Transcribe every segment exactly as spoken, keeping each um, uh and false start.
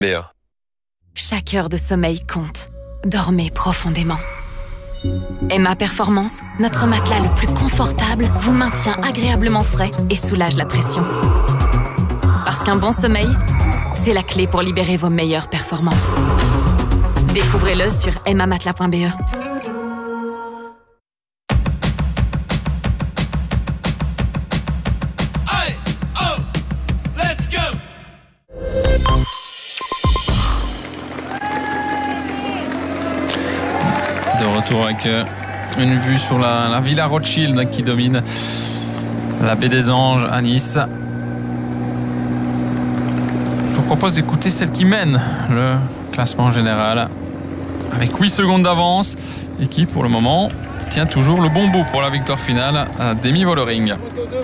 B A. Chaque heure de sommeil compte. Dormez profondément. Emma Performance, notre matelas le plus confortable, vous maintient agréablement frais et soulage la pression. Parce qu'un bon sommeil, c'est la clé pour libérer vos meilleures performances. Découvrez-le sur emma matelas point b e. De retour avec une vue sur la, la Villa Rothschild qui domine la baie des Anges à Nice. Je vous propose d'écouter celle qui mène le classement général avec huit secondes d'avance et qui pour le moment tient toujours le bon bout pour la victoire finale à Demi Vollering.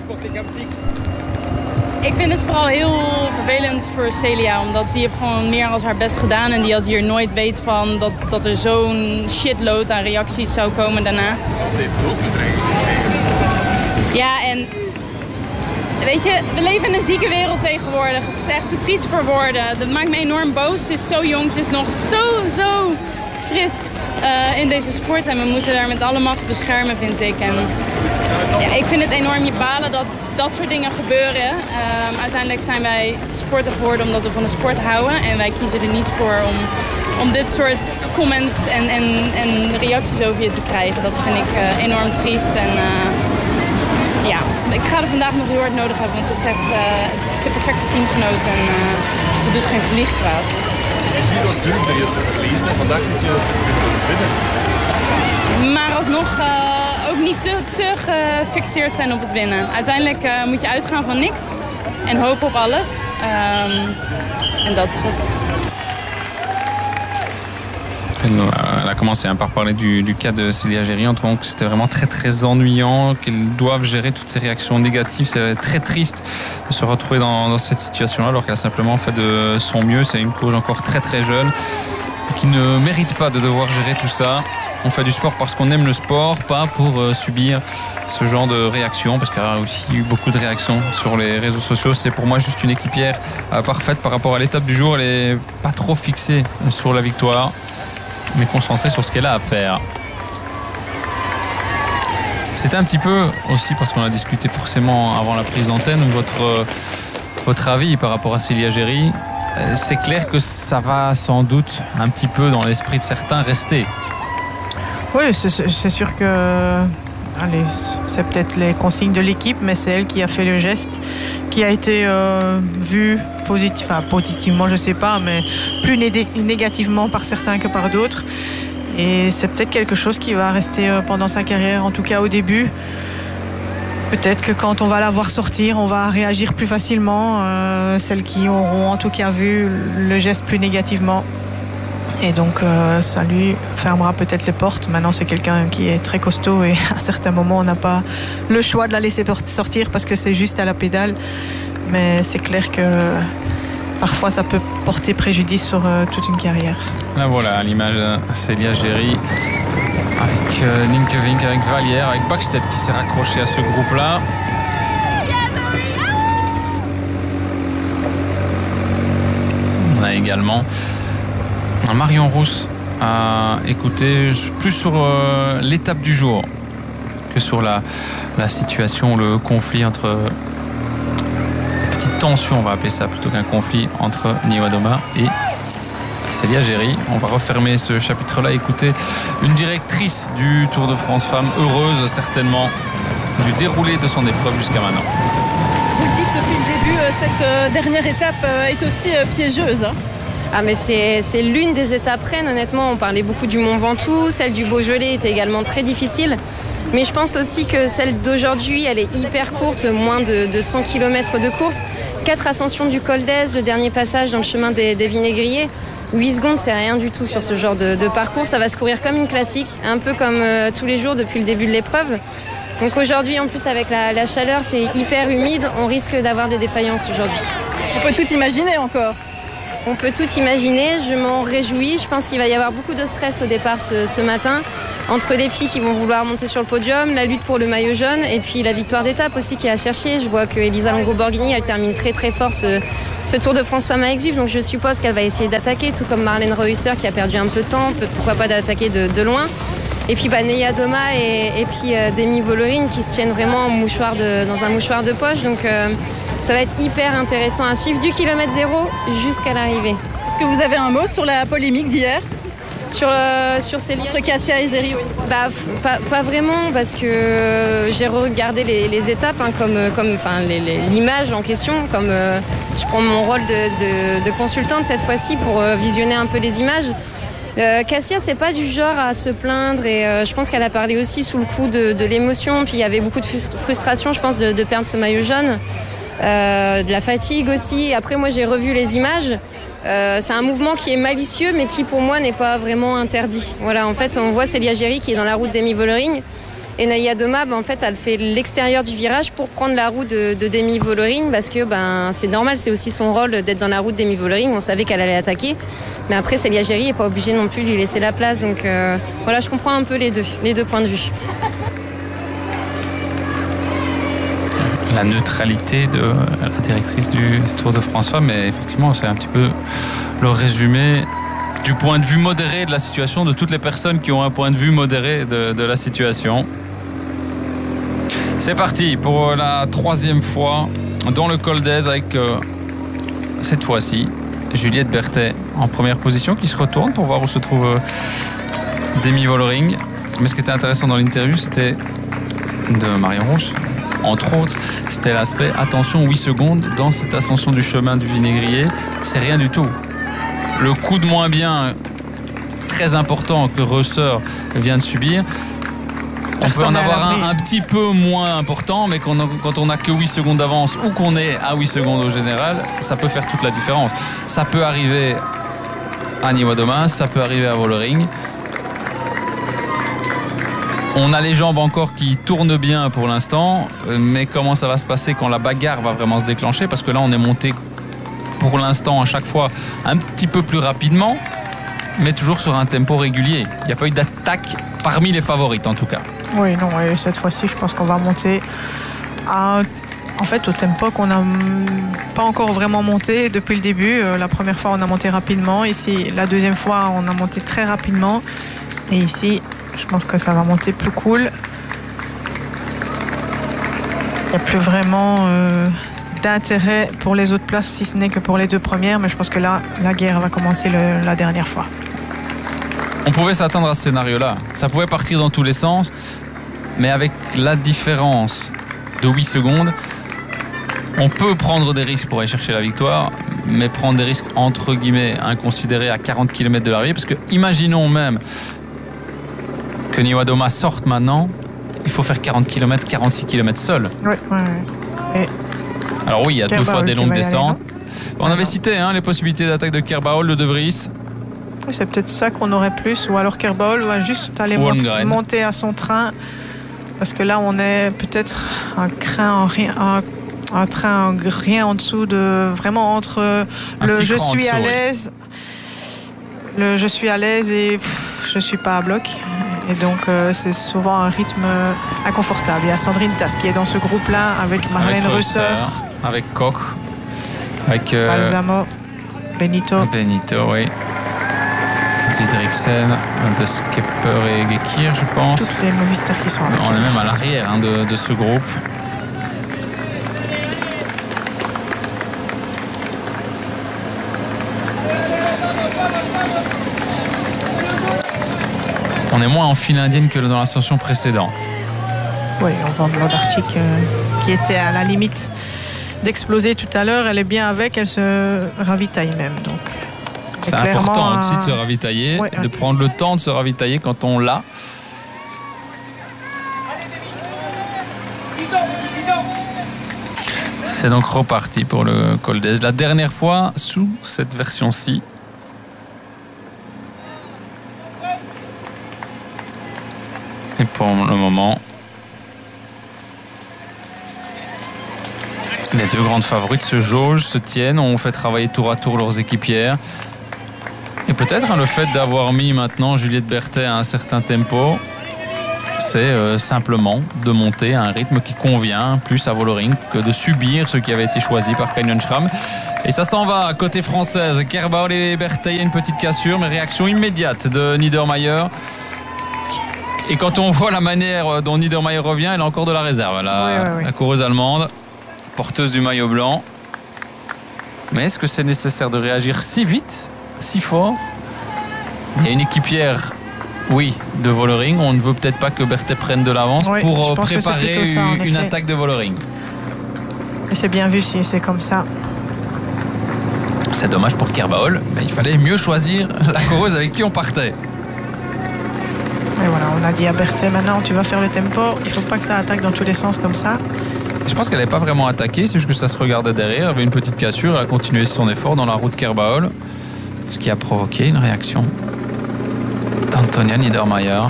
Ik vind het vooral heel vervelend voor Celia, omdat die heeft gewoon meer als haar best gedaan en die had hier nooit weet van dat, dat er zo'n shitload aan reacties zou komen daarna. Ze heeft doodbedreiging gekregen. Ja, en weet je, we leven in een zieke wereld tegenwoordig. Het is echt te triest voor woorden. Dat maakt me enorm boos. Ze is zo jong, ze is nog zo, zo fris uh, in deze sport en we moeten daar met alle macht beschermen, vind ik. En ja, ik vind het enorm je balen dat dat soort dingen gebeuren. Um, uiteindelijk zijn wij sporter geworden omdat we van de sport houden. En wij kiezen er niet voor om, om dit soort comments en, en, en reacties over je te krijgen. Dat vind ik uh, enorm triest. En uh, ja, ik ga er vandaag nog heel hard nodig hebben. Want het is echt uh, het is de perfecte teamgenoot en uh, ze doet geen vliegpraat. Het is niet wat durfde je te verliezen. Vandaag moet je winnen. Maar alsnog uh, ook niet te, te gefixeerd zijn op het winnen. Uiteindelijk uh, moet je uitgaan van niks en hopen op alles. Um, en dat is het. Elle a commencé par parler du, du cas de Célia Géry en trouvant que c'était vraiment très très ennuyant, qu'ils doivent gérer toutes ces réactions négatives. C'est très triste de se retrouver dans, dans cette situation-là alors qu'elle a simplement fait de son mieux. C'est une coach encore très très jeune qui ne mérite pas de devoir gérer tout ça. On fait du sport parce qu'on aime le sport, pas pour euh, subir ce genre de réactions, parce qu'il y a aussi eu beaucoup de réactions sur les réseaux sociaux. C'est pour moi juste une équipière euh, parfaite par rapport à l'étape du jour. Elle n'est pas trop fixée sur la victoire, mais concentrée sur ce qu'elle a à faire. C'était un petit peu aussi, parce qu'on a discuté forcément avant la prise d'antenne, votre, euh, votre avis par rapport à Célia Géry. C'est clair que ça va sans doute un petit peu dans l'esprit de certains rester. Oui, c'est sûr que allez, c'est peut-être les consignes de l'équipe, mais c'est elle qui a fait le geste, qui a été euh, vu positif, enfin, positivement, je ne sais pas, mais plus né- négativement par certains que par d'autres. Et c'est peut-être quelque chose qui va rester pendant sa carrière, en tout cas au début. Peut-être que quand on va la voir sortir, on va réagir plus facilement. Euh, celles qui auront en tout cas vu le geste plus négativement. Et donc euh, ça lui fermera peut-être les portes. Maintenant c'est quelqu'un qui est très costaud et à certains moments on n'a pas le choix de la laisser sortir parce que c'est juste à la pédale. Mais c'est clair que parfois ça peut porter préjudice sur euh, toute une carrière. Là voilà l'image de Célia Géry avec euh, Nienke Vink, avec Vallière, avec Bäckstedt qui s'est raccroché à ce groupe-là. On a également Marion Rousse à écouter plus sur euh, l'étape du jour que sur la, la situation, le conflit entre petite tension, on va appeler ça plutôt qu'un conflit entre Niewiadoma et Célia Géry. On va refermer ce chapitre-là, écouter une directrice du Tour de France Femmes, heureuse certainement du déroulé de son épreuve jusqu'à maintenant. Vous le dites depuis le début, cette dernière étape est aussi piégeuse. Hein. Ah mais c'est, c'est l'une des étapes reines, honnêtement. On parlait beaucoup du Mont Ventoux, celle du Beaujolais était également très difficile. Mais je pense aussi que celle d'aujourd'hui, elle est hyper courte, moins de, de cent kilomètres de course. Quatre ascensions du Col d'Èze, le dernier passage dans le chemin des, des Vinaigriers. huit secondes, c'est rien du tout sur ce genre de, de parcours. Ça va se courir comme une classique, un peu comme euh, tous les jours depuis le début de l'épreuve. Donc aujourd'hui, en plus avec la, la chaleur, c'est hyper humide. On risque d'avoir des défaillances aujourd'hui. On peut tout imaginer encore. On peut tout imaginer, je m'en réjouis. Je pense qu'il va y avoir beaucoup de stress au départ ce, ce matin, entre les filles qui vont vouloir monter sur le podium, la lutte pour le maillot jaune et puis la victoire d'étape aussi qui est à chercher. Je vois que Elisa Longo-Borghini, elle termine très très fort ce, ce Tour de France femme avec Zwift, donc je suppose qu'elle va essayer d'attaquer, tout comme Marlène Reusser qui a perdu un peu de temps, pourquoi pas d'attaquer de, de loin. Et puis bah, Neia Doma et, et puis euh, Demi Vollering qui se tiennent vraiment en mouchoir de, dans un mouchoir de poche. Donc euh, ça va être hyper intéressant à suivre du kilomètre zéro jusqu'à l'arrivée. Est-ce que vous avez un mot sur la polémique d'hier ? Sur, euh, sur Célia Entre Cassia et Géry, oui. Bah, pas, pas vraiment, parce que j'ai regardé les, les étapes, hein, comme, comme enfin, les, les, l'image en question, comme euh, je prends mon rôle de, de, de consultante cette fois-ci pour euh, visionner un peu les images. Euh, Cassia, c'est pas du genre à se plaindre et euh, je pense qu'elle a parlé aussi sous le coup de, de l'émotion, puis il y avait beaucoup de frustration, je pense, de, de perdre ce maillot jaune, euh, de la fatigue aussi. Après, moi, j'ai revu les images. Euh, c'est un mouvement qui est malicieux mais qui pour moi n'est pas vraiment interdit. Voilà, en fait on voit Célia Géry qui est dans la route d'Demi Vollering et Neia Doma, ben, en fait elle fait l'extérieur du virage pour prendre la route de, de Demi Vollering parce que ben, c'est normal, c'est aussi son rôle d'être dans la route d'Demi Vollering. On savait qu'elle allait attaquer, mais après Célia Géry n'est pas obligée non plus de lui laisser la place, donc euh, voilà, je comprends un peu les deux, les deux points de vue. La neutralité de la directrice du Tour de France Femmes, mais effectivement c'est un petit peu le résumé du point de vue modéré de la situation, de toutes les personnes qui ont un point de vue modéré de, de la situation. C'est parti pour la troisième fois dans le Col d'Èze avec euh, cette fois-ci Juliette Berthet en première position qui se retourne pour voir où se trouve euh, Demi Vollering. Mais ce qui était intéressant dans l'interview, c'était de Marion Rousse. Entre autres, c'était l'aspect attention huit secondes dans cette ascension du chemin du Vinaigrier, c'est rien du tout. Le coup de moins bien très important que Reusser vient de subir, on Personne peut en avoir un un petit peu moins important, mais quand on, quand on n'a que huit secondes d'avance ou qu'on est à huit secondes au général, ça peut faire toute la différence. Ça peut arriver à Neia Doma, ça peut arriver à Vollering. On a les jambes encore qui tournent bien pour l'instant, mais comment ça va se passer quand la bagarre va vraiment se déclencher? Parce que là, on est monté pour l'instant à chaque fois un petit peu plus rapidement, mais toujours sur un tempo régulier. Il n'y a pas eu d'attaque parmi les favorites en tout cas. Oui, non, et cette fois-ci, je pense qu'on va monter à, en fait, au tempo qu'on n'a pas encore vraiment monté depuis le début. La première fois, on a monté rapidement. Ici, la deuxième fois, on a monté très rapidement. Et ici, je pense que ça va monter plus cool. Il n'y a plus vraiment euh, d'intérêt pour les autres places, si ce n'est que pour les deux premières. Mais je pense que là, la guerre va commencer le, la dernière fois. On pouvait s'attendre à ce scénario-là. Ça pouvait partir dans tous les sens. Mais avec la différence de huit secondes, on peut prendre des risques pour aller chercher la victoire. Mais prendre des risques, entre guillemets, inconsidérés à quarante kilomètres de l'arrivée. Parce que imaginons même que Neia Doma sorte maintenant, il faut faire quarante kilomètres, quarante-six kilomètres seul. Oui, oui, oui. Et alors oui, il y a deux fois des longues descentes. Aller, on avait cité hein, les possibilités d'attaque de Kerbaol, de De Vries. Oui, c'est peut-être ça qu'on aurait plus. Ou alors Kerbaol va juste aller monter, monter à son train. Parce que là, on est peut-être un train en rien... Un, un train rien en dessous de... Vraiment entre un le je suis dessous, à l'aise... Oui. Le je suis à l'aise et pff, je suis pas à bloc. Et donc, euh, c'est souvent un rythme inconfortable. Il y a Sandrine Tass qui est dans ce groupe-là avec Marlène Reusser, avec Koch, avec euh, Balsamo, Benito. Benito, oui. Didriksen, De Skepper et Gekir, je pense. Toutes les Movistar qui sont avec. On est même à l'arrière hein, de, de ce groupe. On est moins en file indienne que dans l'ascension précédente. Oui, on voit Blonde Arctic euh, qui était à la limite d'exploser tout à l'heure. Elle est bien avec, elle se ravitaille même. Donc, c'est important à... aussi de se ravitailler, ouais, de ouais. prendre le temps de se ravitailler quand on l'a. C'est donc reparti pour le Col d'Èze. La dernière fois sous cette version-ci. Et pour le moment, les deux grandes favorites se jaugent, se tiennent, ont fait travailler tour à tour leurs équipières. Et peut-être hein, le fait d'avoir mis maintenant Juliette Berthet à un certain tempo, c'est euh, simplement de monter à un rythme qui convient plus à Vollering que de subir ce qui avait été choisi par Canyon Schramm. Et ça s'en va, côté française. Kerbaol et Berthet, une petite cassure, mais réaction immédiate de Niedermayer. Et quand on voit la manière dont Niedermayer revient, elle a encore de la réserve. La, oui, oui, oui. la coureuse allemande, porteuse du maillot blanc. Mais est-ce que c'est nécessaire de réagir si vite, si fort? Il y a une équipière, oui, de Vollering. On ne veut peut-être pas que Berthet prenne de l'avance oui, pour préparer ça, une, une attaque de Vollering. Et c'est bien vu si c'est comme ça. C'est dommage pour Kerbaol, mais il fallait mieux choisir la coureuse avec qui on partait. Et voilà, on a dit à Berthet, maintenant tu vas faire le tempo, il ne faut pas que ça attaque dans tous les sens comme ça. Je pense qu'elle n'avait pas vraiment attaqué, c'est juste que ça se regardait derrière, elle avait une petite cassure, elle a continué son effort dans la route Kerbaol, ce qui a provoqué une réaction d'Antonia Niedermayer.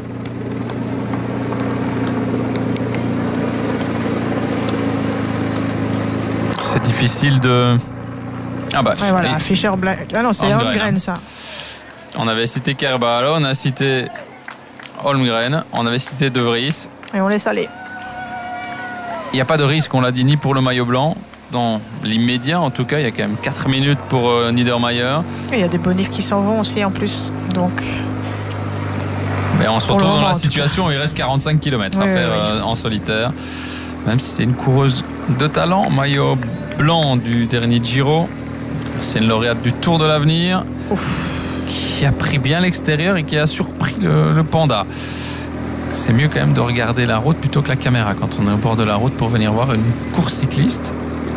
C'est difficile de... Ah bah, ouais, voilà, Fischer Black. Ah non, c'est Holmgren, ça. On avait cité Kerbaol, on a cité Holmgren, on avait cité De Vries. Et on laisse aller. Il n'y a pas de risque, on l'a dit, ni pour le maillot blanc. Dans l'immédiat, en tout cas, il y a quand même quatre minutes pour euh, Niedermayer. Et il y a des bonifs qui s'en vont aussi en plus. Donc. Mais on se retrouve moment, dans la situation où il reste quarante-cinq kilomètres oui, à faire oui, oui. Euh, en solitaire. Même si c'est une coureuse de talent, maillot blanc du dernier Giro. C'est une lauréate du Tour de l'Avenir. Ouf. Qui a pris bien l'extérieur et qui a surpris le, le panda. C'est mieux quand même de regarder la route plutôt que la caméra quand on est au bord de la route pour venir voir une course cycliste.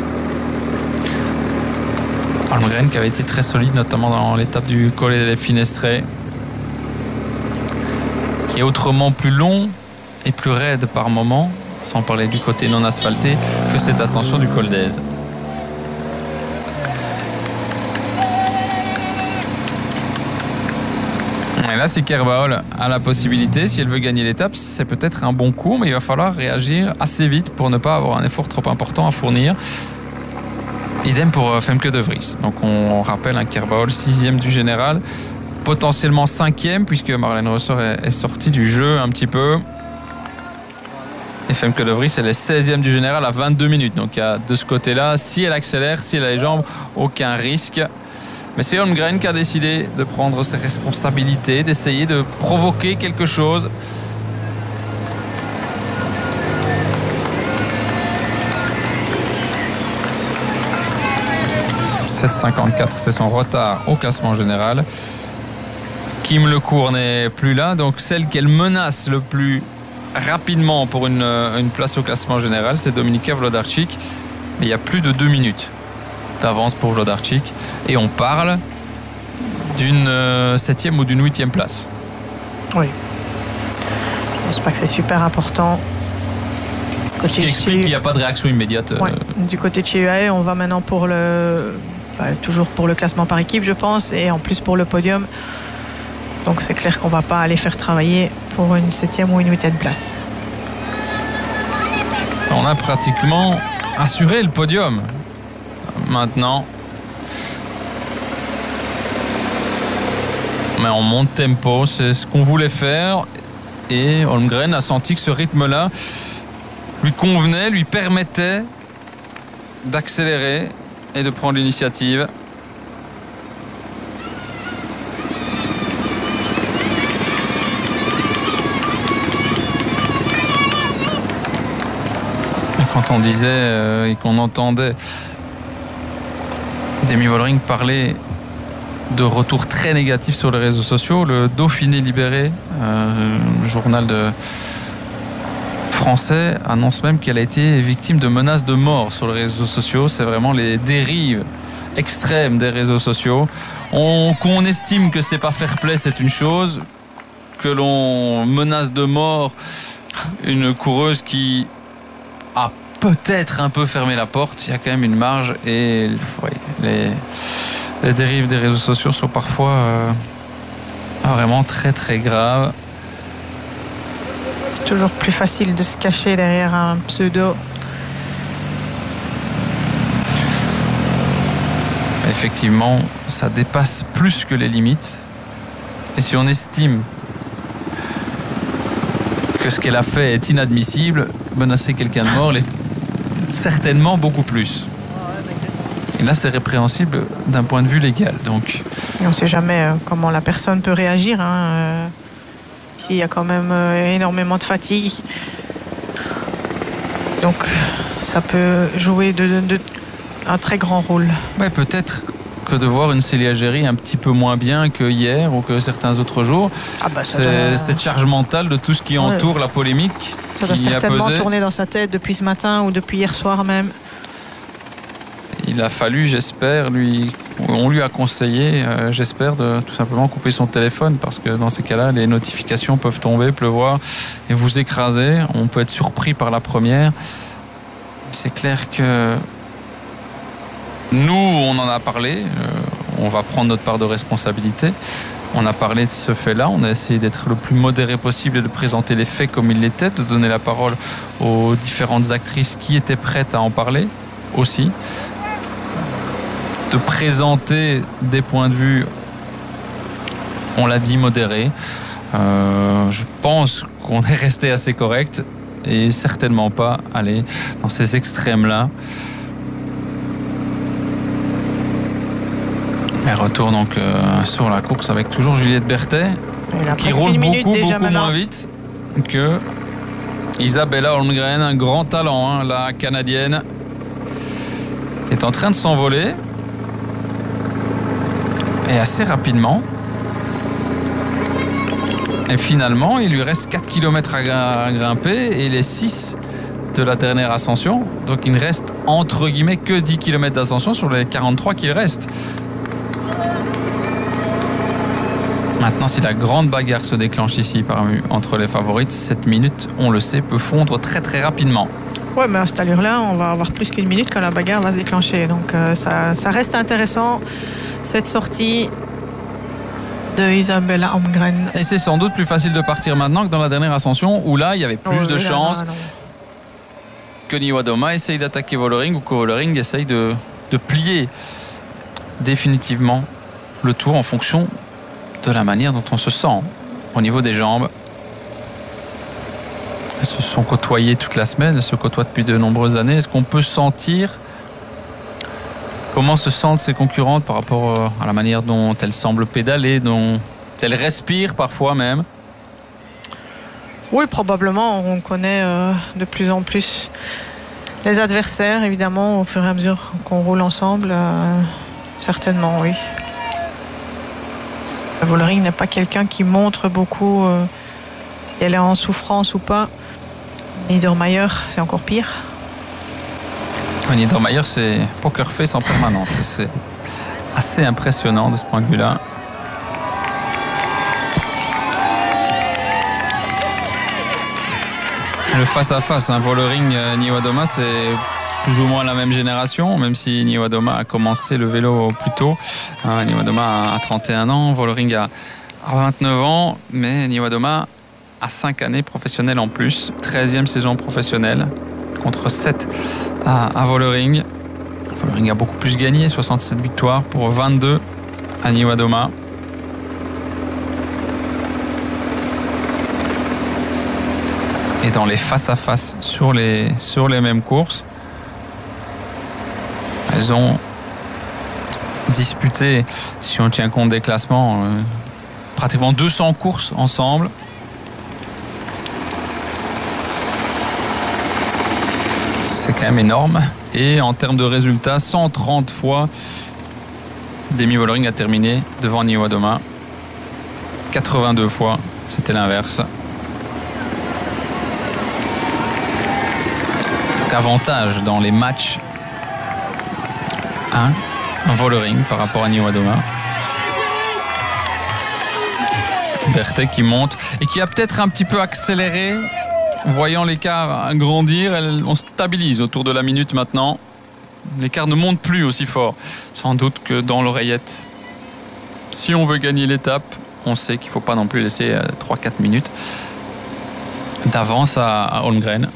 Holmgren qui avait été très solide, notamment dans l'étape du Colle delle Finestre, qui est autrement plus long et plus raide par moment, sans parler du côté non asphalté, que cette ascension du Col d'Èze. Et là, si Kerbaol a la possibilité, si elle veut gagner l'étape, c'est peut-être un bon coup, mais il va falloir réagir assez vite pour ne pas avoir un effort trop important à fournir. Idem pour Femke De Vries. Donc on rappelle un Kerbaol sixième du général, potentiellement cinquième, puisque Marlène Ressort est, est sortie du jeu un petit peu. Et Femke De Vries, elle est seizième du général à vingt-deux minutes. Donc il y a de ce côté-là, si elle accélère, si elle a les jambes, aucun risque. Mais c'est Holmgren qui a décidé de prendre ses responsabilités, d'essayer de provoquer quelque chose. sept cinquante-quatre, c'est son retard au classement général. Kim Lecourt n'est plus là, donc celle qu'elle menace le plus rapidement pour une, une place au classement général, c'est Dominika Wlodarczyk. Mais il y a plus de deux minutes d'avance pour Wlodarczyk. Et on parle d'une euh, septième ou d'une huitième place. Oui. Je pense pas que c'est super important. Ce qui explique qu'il n'y a pas de réaction immédiate. Ouais. Euh... Du côté de chez U A E, on va maintenant pour le... Bah, toujours pour le classement par équipe, je pense, et en plus pour le podium. Donc c'est clair qu'on ne va pas aller faire travailler pour une septième ou une huitième place. On a pratiquement assuré le podium. Maintenant, mais on monte tempo, c'est ce qu'on voulait faire. Et Holmgren a senti que ce rythme-là lui convenait, lui permettait d'accélérer et de prendre l'initiative. Et quand on disait euh, et qu'on entendait Demi Vollering parler de retours très négatifs sur les réseaux sociaux, le Dauphiné Libéré, euh, journal de français, annonce même qu'elle a été victime de menaces de mort sur les réseaux sociaux. C'est vraiment les dérives extrêmes des réseaux sociaux. On, qu'on estime que c'est pas fair play, c'est une chose. Que l'on menace de mort une coureuse qui a peut-être un peu fermé la porte, il y a quand même une marge. Et ouais, les, les dérives des réseaux sociaux sont parfois euh, vraiment très très graves. C'est toujours plus facile de se cacher derrière un pseudo. Effectivement, ça dépasse plus que les limites. Et si on estime que ce qu'elle a fait est inadmissible, menacer quelqu'un de mort l'est certainement beaucoup plus. Et là, c'est répréhensible d'un point de vue légal. Donc, on ne sait jamais comment la personne peut réagir. Hein. Ici, il y a quand même énormément de fatigue. Donc, ça peut jouer de, de, de, un très grand rôle. Ouais, peut-être que de voir une Célia Géry un petit peu moins bien que hier ou que certains autres jours, ah bah c'est doit... cette charge mentale de tout ce qui entoure ouais. la polémique. Ça doit qui certainement a pesé. tourner dans sa tête depuis ce matin ou depuis hier soir même. Il a fallu, j'espère, lui, on lui a conseillé, euh, j'espère, de tout simplement couper son téléphone parce que dans ces cas-là, les notifications peuvent tomber, pleuvoir et vous écraser. On peut être surpris par la première. C'est clair que nous, on en a parlé. Euh, on va prendre notre part de responsabilité. On a parlé de ce fait-là. On a essayé d'être le plus modéré possible et de présenter les faits comme ils l'étaient, de donner la parole aux différentes actrices qui étaient prêtes à en parler aussi. De présenter des points de vue, on l'a dit, modérés. Euh, je pense qu'on est resté assez correct et certainement pas aller dans ces extrêmes-là. Et retour donc euh, sur la course avec toujours Juliette Berthet qui roule beaucoup, beaucoup moins vite que Isabella Holmgren, un grand talent, hein, la Canadienne, qui est en train de s'envoler. Et assez rapidement. Et finalement, il lui reste quatre kilomètres à grimper et les six de la dernière ascension. Donc il ne reste entre guillemets que dix kilomètres d'ascension sur les quarante-trois qu'il reste. Maintenant, si la grande bagarre se déclenche ici parmi, entre les favorites, cette minute, on le sait, peut fondre très très rapidement. Ouais, mais à cette allure-là, on va avoir plus qu'une minute quand la bagarre va se déclencher. Donc euh, ça, ça reste intéressant. Cette sortie de Isabella Holmgren. Et c'est sans doute plus facile de partir maintenant que dans la dernière ascension où là, il y avait plus oh, de chances que Niewiadoma essaye d'attaquer Vollering ou que Vollering essaye de, de plier définitivement le tour en fonction de la manière dont on se sent au niveau des jambes. Elles se sont côtoyées toute la semaine, elles se côtoient depuis de nombreuses années. Est-ce qu'on peut sentir comment se sentent ses concurrentes par rapport à la manière dont elles semblent pédaler, dont elles respirent parfois même? Oui, probablement. On connaît euh, de plus en plus les adversaires, évidemment, au fur et à mesure qu'on roule ensemble. Euh, certainement, oui. Vollering n'est pas quelqu'un qui montre beaucoup euh, si elle est en souffrance ou pas. Niedermayer, c'est encore pire. Niedermayer, c'est poker face en permanence. C'est assez impressionnant de ce point de vue-là. Le face-à-face, hein, Vollering-Niewiadoma, c'est plus ou moins la même génération, même si Niewiadoma a commencé le vélo plus tôt. Hein, Niewiadoma a trente et un ans, Vollering a vingt-neuf ans, mais Niewiadoma a cinq années professionnelles en plus. treizième saison professionnelle contre sept à, à Vollering. Vollering a beaucoup plus gagné, soixante-sept victoires pour vingt-deux à Niewiadoma. Et dans les face-à-face sur les, sur les mêmes courses, elles ont disputé, si on tient compte des classements, euh, pratiquement deux cents courses ensemble. C'est quand même énorme. Et en termes de résultats, cent trente fois, Demi Vollering a terminé devant Niewiadoma. quatre-vingt-deux fois, c'était l'inverse. Donc avantage dans les matchs un, un Vollering par rapport à Niewiadoma. Berthet qui monte et qui a peut-être un petit peu accéléré. Voyant l'écart grandir, on stabilise autour de la minute maintenant. L'écart ne monte plus aussi fort, sans doute que dans l'oreillette. Si on veut gagner l'étape, on sait qu'il ne faut pas non plus laisser trois quatre minutes d'avance à Holmgren.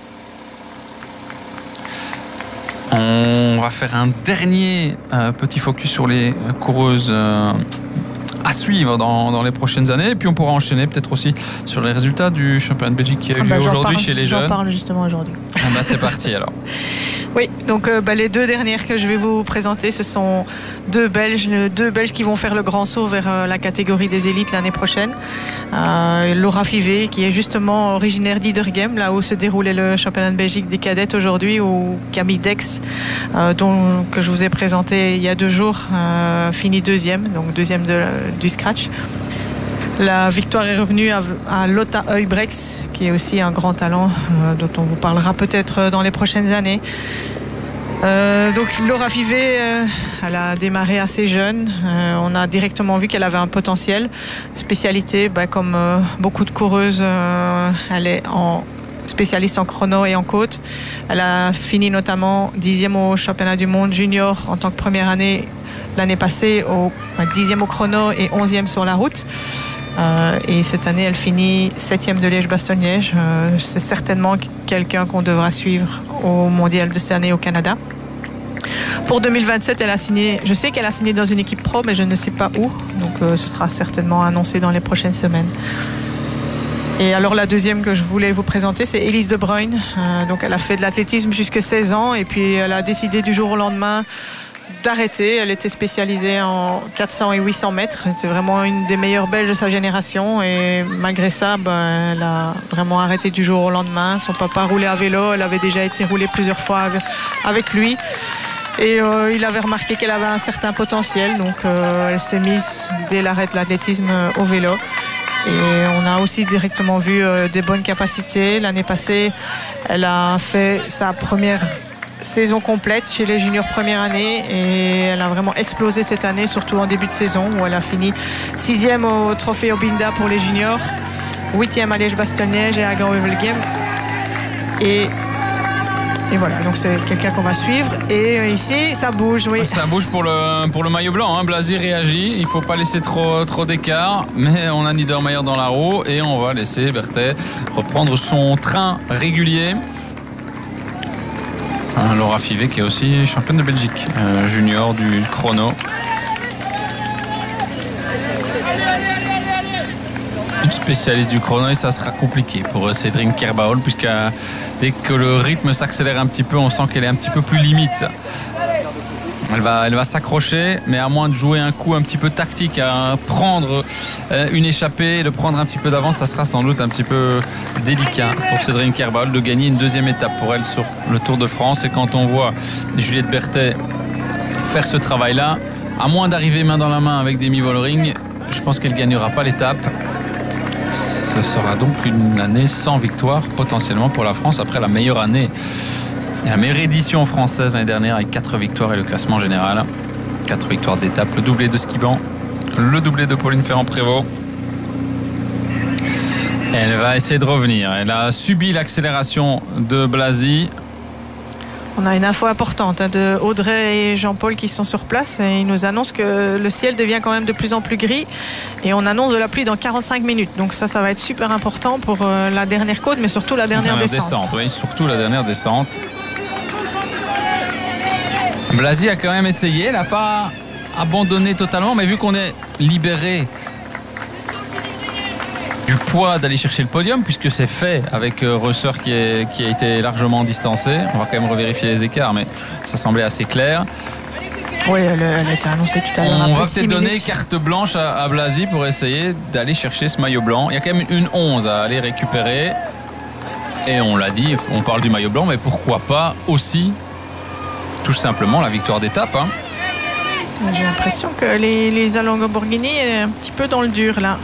On va faire un dernier euh, petit focus sur les coureuses euh, à suivre dans, dans les prochaines années. Et puis on pourra enchaîner peut-être aussi sur les résultats du championnat de Belgique qui a eu Ah lieu bah, aujourd'hui parle, chez les jeunes. J'en parle justement aujourd'hui. Ah bah, c'est parti alors. Oui, donc euh, bah, les deux dernières que je vais vous présenter, ce sont deux Belges, deux Belges qui vont faire le grand saut vers euh, la catégorie des élites l'année prochaine. Euh, Laura Fivet, qui est justement originaire d'Idergem, là où se déroulait le championnat de Belgique des cadettes aujourd'hui, où Camille Dex, euh, dont, que je vous ai présenté il y a deux jours, euh, finit deuxième, donc deuxième de, du scratch. La victoire est revenue à, à Lotta Heubrechts, qui est aussi un grand talent euh, dont on vous parlera peut-être dans les prochaines années. Euh, donc Laura Fivet, euh, elle a démarré assez jeune. Euh, on a directement vu qu'elle avait un potentiel. Spécialité, bah, comme euh, beaucoup de coureuses, euh, elle est en spécialiste en chrono et en côte. Elle a fini notamment dixième au championnat du monde junior en tant que première année l'année passée, au dixième au chrono et onzième sur la route. Euh, et cette année, elle finit septième de Liège-Bastogne-Liège. Euh, c'est certainement quelqu'un qu'on devra suivre au mondial de cette année au Canada. Pour deux mille vingt-sept, elle a signé, je sais qu'elle a signé dans une équipe pro, mais je ne sais pas où. Donc euh, ce sera certainement annoncé dans les prochaines semaines. Et alors la deuxième que je voulais vous présenter, c'est Elise De Bruyne. Euh, donc elle a fait de l'athlétisme jusqu'à seize ans et puis elle a décidé du jour au lendemain d'arrêter. Elle était spécialisée en quatre cents et huit cents mètres. Elle était vraiment une des meilleures Belges de sa génération et malgré ça, ben, elle a vraiment arrêté du jour au lendemain. Son papa roulait à vélo, elle avait déjà été roulée plusieurs fois avec lui et euh, il avait remarqué qu'elle avait un certain potentiel, donc euh, elle s'est mise dès l'arrêt de l'athlétisme au vélo. Et on a aussi directement vu euh, des bonnes capacités. L'année passée, elle a fait sa première saison complète chez les juniors première année et elle a vraiment explosé cette année, surtout en début de saison où elle a fini sixième au trophée Obinda pour les juniors, huitième à Liège-Bastogne-Liège et à Gand-Wevelgem. Et, et voilà, donc c'est quelqu'un qu'on va suivre. Et ici, ça bouge, oui. Ça bouge pour le, pour le maillot blanc, hein. Blasi réagit, il ne faut pas laisser trop, trop d'écart, mais on a Niedermayer dans la roue et on va laisser Berthet reprendre son train régulier. Laura Fivet qui est aussi championne de Belgique euh, junior du chrono. Une spécialiste du chrono et ça sera compliqué pour Cédrine Kerbaol puisque dès que le rythme s'accélère un petit peu, on sent qu'elle est un petit peu plus limite. Elle va, elle va s'accrocher, mais à moins de jouer un coup un petit peu tactique, à prendre une échappée, de prendre un petit peu d'avance, ça sera sans doute un petit peu délicat pour Cédrine Kerbaol de gagner une deuxième étape pour elle sur le Tour de France. Et quand on voit Juliette Berthet faire ce travail-là, à moins d'arriver main dans la main avec Demi Vollering, je pense qu'elle ne gagnera pas l'étape. Ce sera donc une année sans victoire potentiellement pour la France après la meilleure année. La meilleure édition française l'année dernière avec quatre victoires et le classement général. quatre victoires d'étape, le doublé de Skiban, le doublé de Pauline Ferrand-Prévot. Elle va essayer de revenir. Elle a subi l'accélération de Blasi. On a une info importante hein, de Audrey et Jean-Paul qui sont sur place et ils nous annoncent que le ciel devient quand même de plus en plus gris et on annonce de la pluie dans quarante-cinq minutes. Donc ça, ça va être super important pour euh, la dernière côte, mais surtout la dernière, dernière descente. descente. Oui, surtout la dernière descente. Blasi a quand même essayé, elle n'a pas abandonné totalement, mais vu qu'on est libéré du poids d'aller chercher le podium, puisque c'est fait avec Reusser qui, est, qui a été largement distancé, on va quand même revérifier les écarts, mais ça semblait assez clair. Oui, elle, elle a été annoncée tout à l'heure. On va peut-être donner carte blanche à, à Blasi pour essayer d'aller chercher ce maillot blanc. Il y a quand même une onze à aller récupérer. Et on l'a dit, on parle du maillot blanc, mais pourquoi pas aussi tout simplement la victoire d'étape. Hein. J'ai l'impression que les, les Alongo Borghini est un petit peu dans le dur là.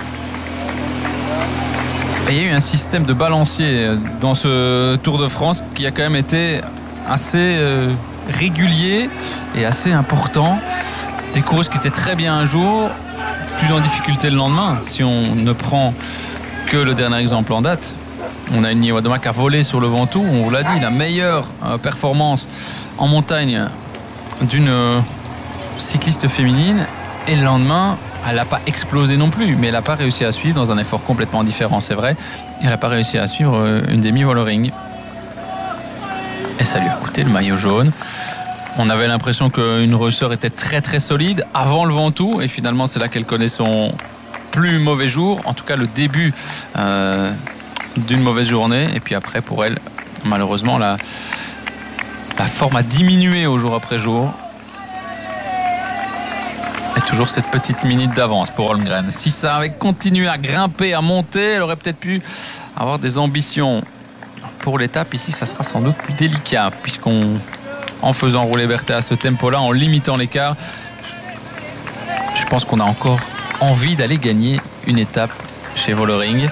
Et il y a eu un système de balancier dans ce Tour de France qui a quand même été assez euh, régulier et assez important. Des coureuses qui étaient très bien un jour, plus en difficulté le lendemain. Si on ne prend que le dernier exemple en date, on a une Niwadoma qui a volé sur le Ventoux. On vous l'a dit, la meilleure euh, performance en montagne d'une euh, cycliste féminine. Et le lendemain, elle n'a pas explosé non plus, mais elle n'a pas réussi à suivre dans un effort complètement différent, c'est vrai. Elle n'a pas réussi à suivre euh, une Demi Vollering. Et ça lui a coûté le maillot jaune. On avait l'impression qu'une Reusser était très très solide avant le Ventoux, et finalement c'est là qu'elle connaît son plus mauvais jour, en tout cas le début euh, d'une mauvaise journée. Et puis après, pour elle, malheureusement, la, la forme a diminué au jour après jour. Et toujours cette petite minute d'avance pour Holmgren. Si ça avait continué à grimper, à monter, elle aurait peut-être pu avoir des ambitions pour l'étape. Ici, ça sera sans doute plus délicat, puisqu'on, en faisant rouler Berthet à ce tempo-là, en limitant l'écart, je pense qu'on a encore envie d'aller gagner une étape chez Vollering.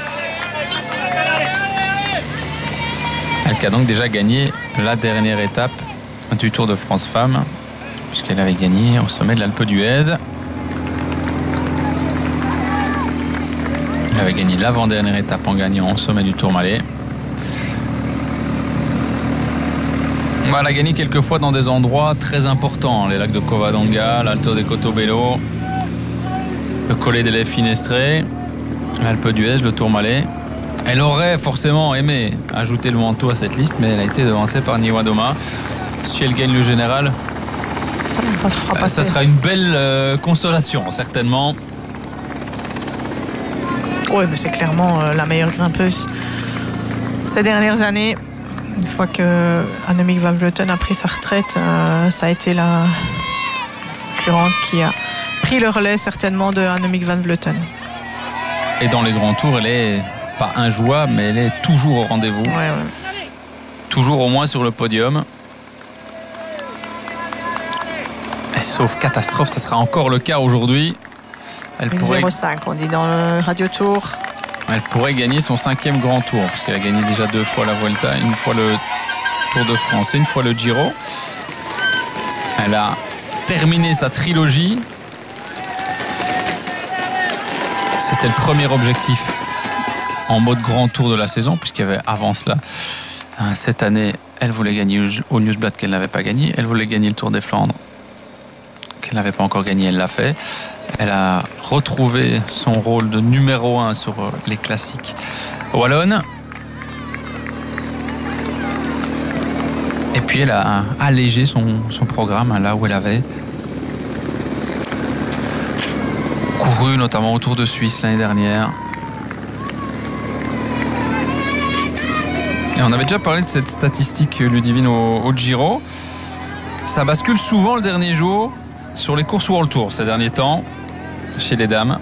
Elle qui a donc déjà gagné la dernière étape du Tour de France Femmes, puisqu'elle avait gagné au sommet de l'Alpe d'Huez. Elle avait gagné l'avant-dernière étape en gagnant au sommet du Tourmalet. Elle a gagné quelques fois dans des endroits très importants, les lacs de Covadonga, l'Alto de Cotobello, le Collet delle Finestre, l'Alpe d'Huez, le Tourmalet. Elle aurait forcément aimé ajouter le Ventoux à cette liste, mais elle a été devancée par Niewiadoma. Si elle gagne le général, ça, ça sera une belle euh, consolation, certainement. Oui, mais c'est clairement euh, la meilleure grimpeuse ces dernières années. Une fois que Annemiek van Vleuten a pris sa retraite, euh, ça a été la concurrente qui a pris le relais certainement de Annemiek van Vleuten. Et dans les grands tours, elle est pas injouable, mais elle est toujours au rendez-vous. Ouais, ouais. Toujours au moins sur le podium. Et sauf catastrophe, ça sera encore le cas aujourd'hui. Elle pourrait... zéro cinq, on dit dans le Radio Tour. Elle pourrait gagner son cinquième grand tour, puisqu'elle a gagné déjà deux fois la Vuelta, une fois le Tour de France et une fois le Giro. Elle a terminé sa trilogie. C'était le premier objectif en mode grand tour de la saison, puisqu'il y avait avant cela, cette année, elle voulait gagner au Nieuwsblad qu'elle n'avait pas gagné. Elle voulait gagner le Tour des Flandres qu'elle n'avait pas encore gagné, elle l'a fait. Elle a retrouvé son rôle de numéro un sur les classiques wallonnes. Et puis elle a allégé son, son programme là où elle avait couru, notamment au Tour de Suisse l'année dernière. Et on avait déjà parlé de cette statistique Ludivine au, au Giro. Ça bascule souvent le dernier jour sur les courses World Tour ces derniers temps, chez les dames.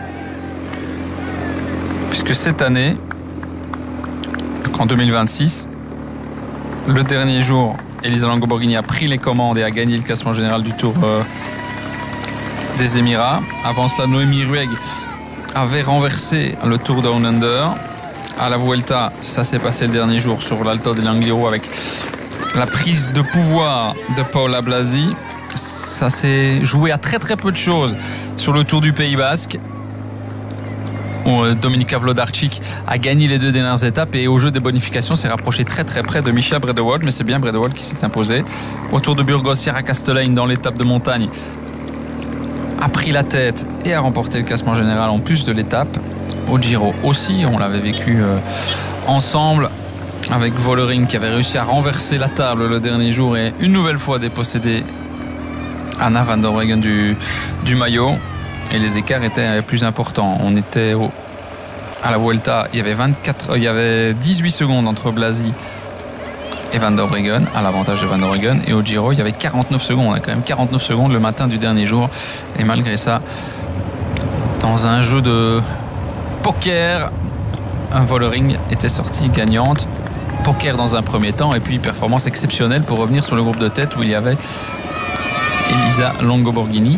Puisque cette année, en deux mille vingt-six, le dernier jour, Elisa Longo Borghini a pris les commandes et a gagné le classement général du Tour euh, des Émirats. Avant cela, Noémie Rueg avait renversé le Tour Down Under. À la Vuelta, ça s'est passé le dernier jour sur l'Alto dell'Angliru avec la prise de pouvoir de Paula Blasi. Ça s'est joué à très très peu de choses sur le Tour du Pays Basque, où Dominika Vlodarčić a gagné les deux dernières étapes et au jeu des bonifications s'est rapproché très très près de Micha Bredewold, mais c'est bien Bredewold qui s'est imposé. Au Tour de Burgos, Sierra Castellane, dans l'étape de montagne, a pris la tête et a remporté le classement général en plus de l'étape. Au Giro aussi, on l'avait vécu euh, ensemble avec Vollering qui avait réussi à renverser la table le dernier jour et une nouvelle fois déposséder Anna van der Breggen du, du maillot, et les écarts étaient plus importants. On était au, à la Vuelta, il y avait vingt-quatre, il y avait dix-huit secondes entre Blasi et van der Breggen, à l'avantage de van der Breggen, et au Giro il y avait quarante-neuf secondes, on a quand même quarante-neuf secondes le matin du dernier jour, et malgré ça, dans un jeu de poker, un Vollering était sortie gagnante. Poker dans un premier temps, et puis performance exceptionnelle pour revenir sur le groupe de tête où il y avait Elisa Longo Borghini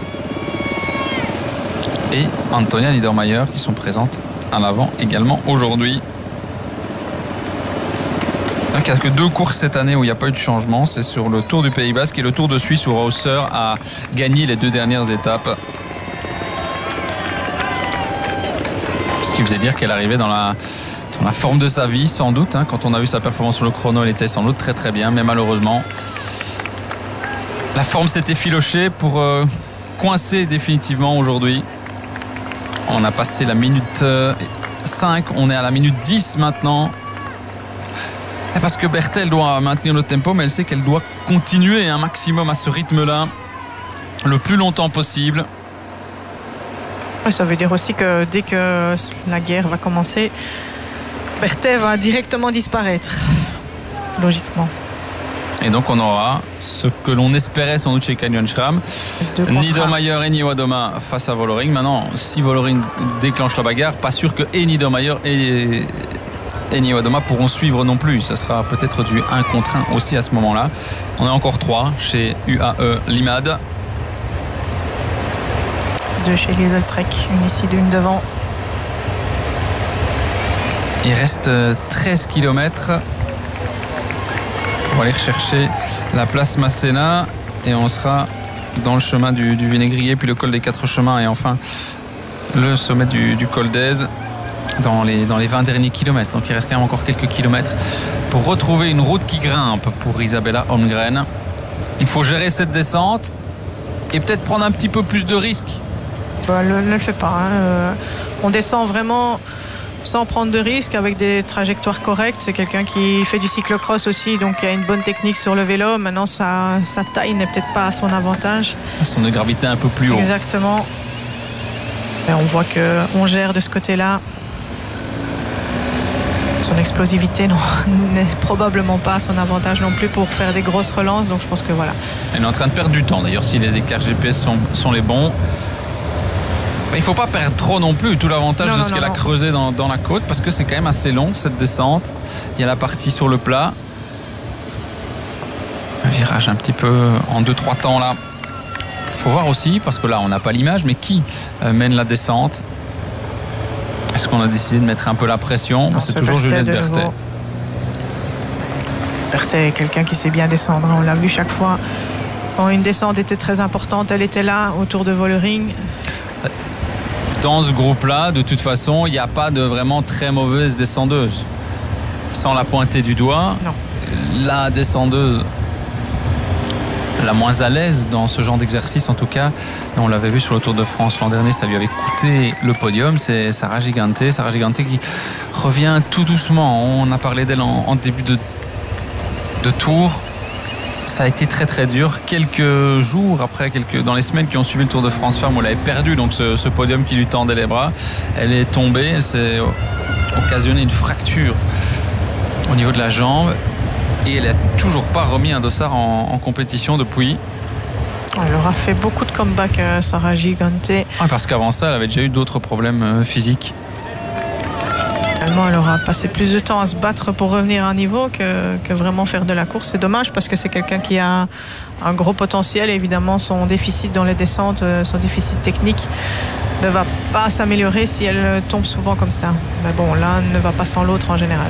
et Antonia Niedermayer qui sont présentes à l'avant également aujourd'hui. Donc il n'y a que deux courses cette année où il n'y a pas eu de changement, c'est sur le Tour du Pays Basque et le Tour de Suisse où Reusser a gagné les deux dernières étapes. Ce qui faisait dire qu'elle arrivait dans la, dans la forme de sa vie sans doute, hein. Quand on a vu sa performance sur le chrono, elle était sans doute très très bien, mais malheureusement la forme s'est effilochée pour euh, coincer définitivement aujourd'hui. On a passé la minute euh, cinq, on est à la minute dix maintenant. Parce que Berthe, elle doit maintenir le tempo, mais elle sait qu'elle doit continuer un maximum à ce rythme-là, le plus longtemps possible. Ouais, ça veut dire aussi que dès que la guerre va commencer, Berthe va directement disparaître, logiquement. Et donc on aura ce que l'on espérait sans doute chez Canyon Schramm. Niedermayer et Niewiadoma face à Vollering. Maintenant, si Vollering déclenche la bagarre, pas sûr que et Niedermayer et, et Niewiadoma pourront suivre non plus. Ça sera peut-être du un contre un aussi à ce moment-là. On est encore trois chez U A E Limad. Deux chez Lidl Trek, une ici, d'une devant. Il reste treize kilomètres. On va aller rechercher la place Masséna et on sera dans le chemin du, du Vinaigrier, puis le col des Quatre Chemins et enfin le sommet du, du col d'Aise dans les, dans les vingt derniers kilomètres. Donc il reste quand même encore quelques kilomètres pour retrouver une route qui grimpe pour Isabella Holmgren. Il faut gérer cette descente et peut-être prendre un petit peu plus de risques. Bah, ne le, le fait pas. Hein. Euh, on descend vraiment sans prendre de risques, avec des trajectoires correctes. C'est quelqu'un qui fait du cyclocross aussi, donc il a une bonne technique sur le vélo. Maintenant, sa, sa taille n'est peut-être pas à son avantage. Son de gravité un peu plus haut. Exactement. Et on voit qu'on gère de ce côté-là. Son explosivité non, n'est probablement pas à son avantage non plus pour faire des grosses relances. Donc je pense que voilà. Elle est en train de perdre du temps. D'ailleurs, si les écarts G P S sont, sont les bons, il ne faut pas perdre trop non plus. Tout l'avantage non, de ce qu'elle a creusé dans, dans la côte, parce que c'est quand même assez long cette descente. Il y a la partie sur le plat. Un virage un petit peu en deux trois temps là. Il faut voir aussi, parce que là on n'a pas l'image, mais qui mène la descente? Est-ce qu'on a décidé de mettre un peu la pression? Non, c'est, c'est toujours Juliette Berthet. Berthet est quelqu'un qui sait bien descendre. On l'a vu chaque fois. Quand une descente était très importante, elle était là autour de Vollering. Dans ce groupe-là, de toute façon, il n'y a pas de vraiment très mauvaise descendeuse. Sans la pointer du doigt, non. La descendeuse la moins à l'aise dans ce genre d'exercice, en tout cas, on l'avait vu sur le Tour de France l'an dernier, ça lui avait coûté le podium, c'est Sarah Gigante. Sarah Gigante qui revient tout doucement. On a parlé d'elle en, en début de, de tour. Ça a été très très dur. Quelques jours après, quelques, dans les semaines qui ont suivi le Tour de France Femmes, on l'avait perdu, donc ce, ce podium qui lui tendait les bras. Elle est tombée, elle s'est occasionné une fracture au niveau de la jambe et elle n'a toujours pas remis un dossard en, en compétition depuis. Elle aura fait beaucoup de comebacks, Sarah Gigante. Ah, parce qu'avant ça, elle avait déjà eu d'autres problèmes physiques. Elle aura passé plus de temps à se battre pour revenir à un niveau que, que vraiment faire de la course. C'est dommage parce que c'est quelqu'un qui a un gros potentiel. Évidemment, son déficit dans les descentes, son déficit technique ne va pas s'améliorer si elle tombe souvent comme ça. Mais bon, l'un ne va pas sans l'autre en général.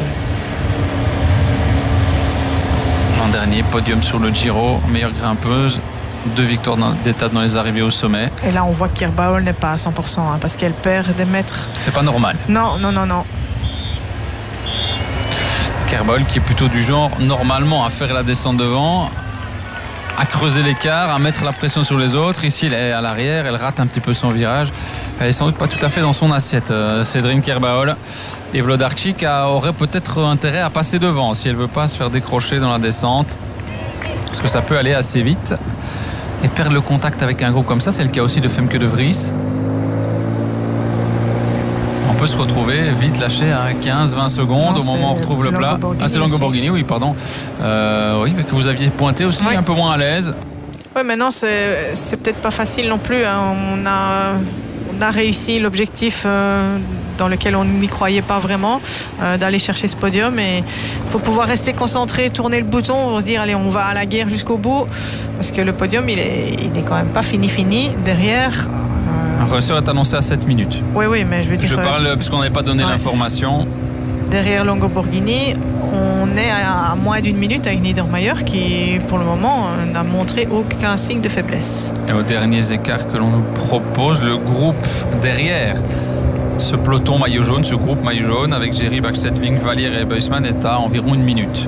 L'an dernier, podium sur le Giro, meilleure grimpeuse. Deux victoires d'étape dans les arrivées au sommet. Et là, on voit que Kirbaol n'est pas à cent pour cent hein, parce qu'elle perd des mètres. C'est pas normal. Non, non, non, non. Kirbaol qui est plutôt du genre normalement à faire la descente devant, à creuser l'écart, à mettre la pression sur les autres. Ici elle est à l'arrière, elle rate un petit peu son virage. Elle est sans doute pas tout à fait dans son assiette, euh, Cédrine Kirbaol. Et Vlodarczyk aurait peut-être intérêt à passer devant si elle veut pas se faire décrocher dans la descente, parce que ça peut aller assez vite. Et perdre le contact avec un groupe comme ça, c'est le cas aussi de Femke de Vries. On peut se retrouver vite lâché à quinze vingt secondes non, au moment où on retrouve le plat. Ah, c'est Longo Borghini, oui, pardon. Euh, oui, mais que vous aviez pointé aussi, oui. Un peu moins à l'aise. Oui, mais non, c'est, c'est peut-être pas facile non plus. Hein. On, a, on a réussi l'objectif euh, dans lequel on n'y croyait pas vraiment, euh, d'aller chercher ce podium. Et il faut pouvoir rester concentré, tourner le bouton, on va se dire, allez, on va à la guerre jusqu'au bout. Parce que le podium, il est, il est quand même pas fini, fini. Derrière... Un ressort est annoncé à sept minutes. Oui, oui, mais je veux dire... Je parle parce qu'on n'avait pas donné ouais. l'information. Derrière Longo Borghini, on est à, à moins d'une minute avec Niedermayer qui, pour le moment, n'a montré aucun signe de faiblesse. Et aux derniers écarts que l'on nous propose, le groupe derrière ce peloton maillot jaune, ce groupe maillot jaune, avec Jerry, Backstedt-Vink, Valier et Buisman, est à environ une minute.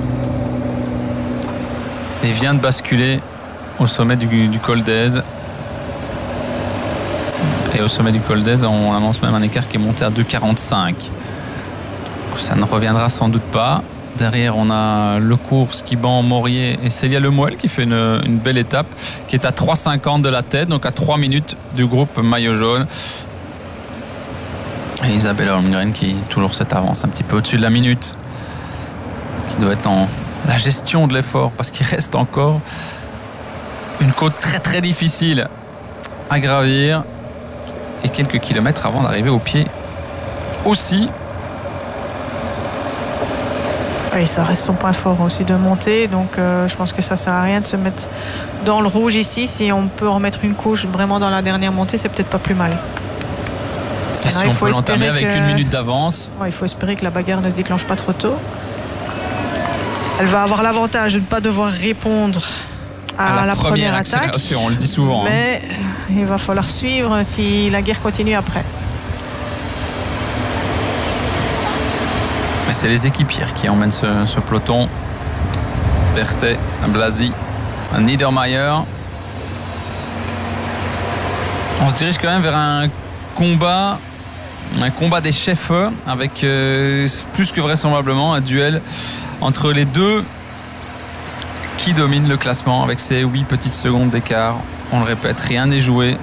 Et vient de basculer au sommet du, du col d'Aise. Et au sommet du col d'Aise, on annonce même un écart qui est monté à deux quarante-cinq. Ça ne reviendra sans doute pas. Derrière, on a Le Cours, Skiban, Morier et Célia Lemoel qui fait une, une belle étape, qui est à trois cinquante de la tête, donc à trois minutes du groupe maillot jaune. Et Isabella Holmgren qui toujours cette avance un petit peu au-dessus de la minute, qui doit être en la gestion de l'effort parce qu'il reste encore une côte très très difficile à gravir et quelques kilomètres avant d'arriver au pied aussi. Oui, ça reste son point fort aussi de monter, donc euh, je pense que ça sert à rien de se mettre dans le rouge ici. Si on peut remettre une couche vraiment dans la dernière montée, c'est peut-être pas plus mal. Et si on peut l'entamer avec une minute d'avance. Ouais, il faut espérer que la bagarre ne se déclenche pas trop tôt. Elle va avoir l'avantage de ne pas devoir répondre à, à la, la première, première attaque. On le dit souvent. Mais hein. il va falloir suivre si la guerre continue après. Mais c'est les équipières qui emmènent ce, ce peloton. Berthet, Blasi, Niedermayer. On se dirige quand même vers un combat, un combat des chefs avec euh, plus que vraisemblablement un duel entre les deux qui dominent le classement avec ces huit petites secondes d'écart. On le répète, rien n'est joué.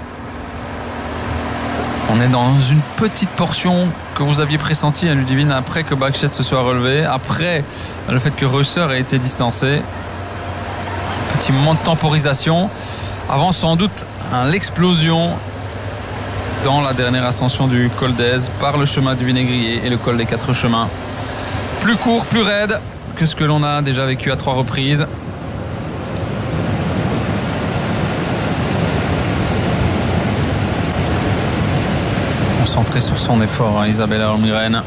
On est dans une petite portion que vous aviez pressenti, hein, Ludivine, après que Bakchet se soit relevé, après le fait que Reusser ait été distancé. Petit moment de temporisation avant sans doute hein, l'explosion dans la dernière ascension du col d'Aise par le chemin du Vinaigrier et le col des Quatre Chemins. Plus court, plus raide que ce que l'on a déjà vécu à trois reprises. Concentrée sur son effort, hein, Isabella Holmgren.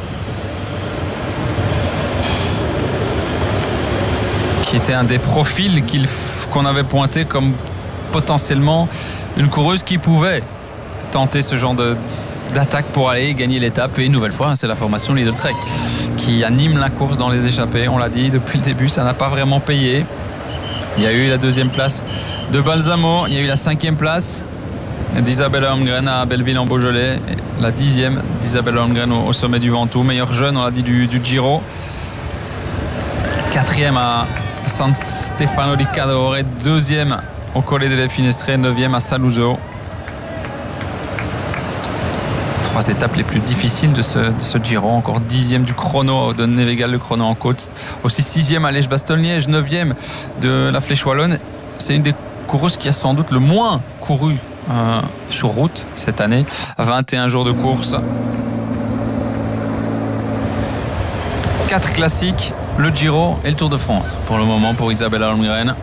Qui était un des profils qu'il, qu'on avait pointé comme potentiellement une coureuse qui pouvait tenter ce genre de, d'attaque pour aller gagner l'étape. Et une nouvelle fois, c'est la formation Lidl Trek qui anime la course dans les échappées. On l'a dit depuis le début, ça n'a pas vraiment payé. Il y a eu la deuxième place de Balsamo, il y a eu la cinquième place d'Isabella Holmgren à Belleville en Beaujolais, la dixième d'Isabella Holmgren au, au sommet du Ventoux, meilleur jeune, on l'a dit, du, du Giro. Quatrième à San Stefano di Cadore, deuxième au Colle delle Finestre, neuvième à Saluzzo. Trois étapes les plus difficiles de ce, de ce Giro. Encore dixième du chrono de Nevegal, le chrono en côte. Aussi sixième à Lège-Bastogne-Liège, neuvième de la Flèche Wallonne. C'est une des coureuses qui a sans doute le moins couru euh, sur route cette année. vingt et un jours de course. Quatre classiques, le Giro et le Tour de France pour le moment pour Isabella Holmgren.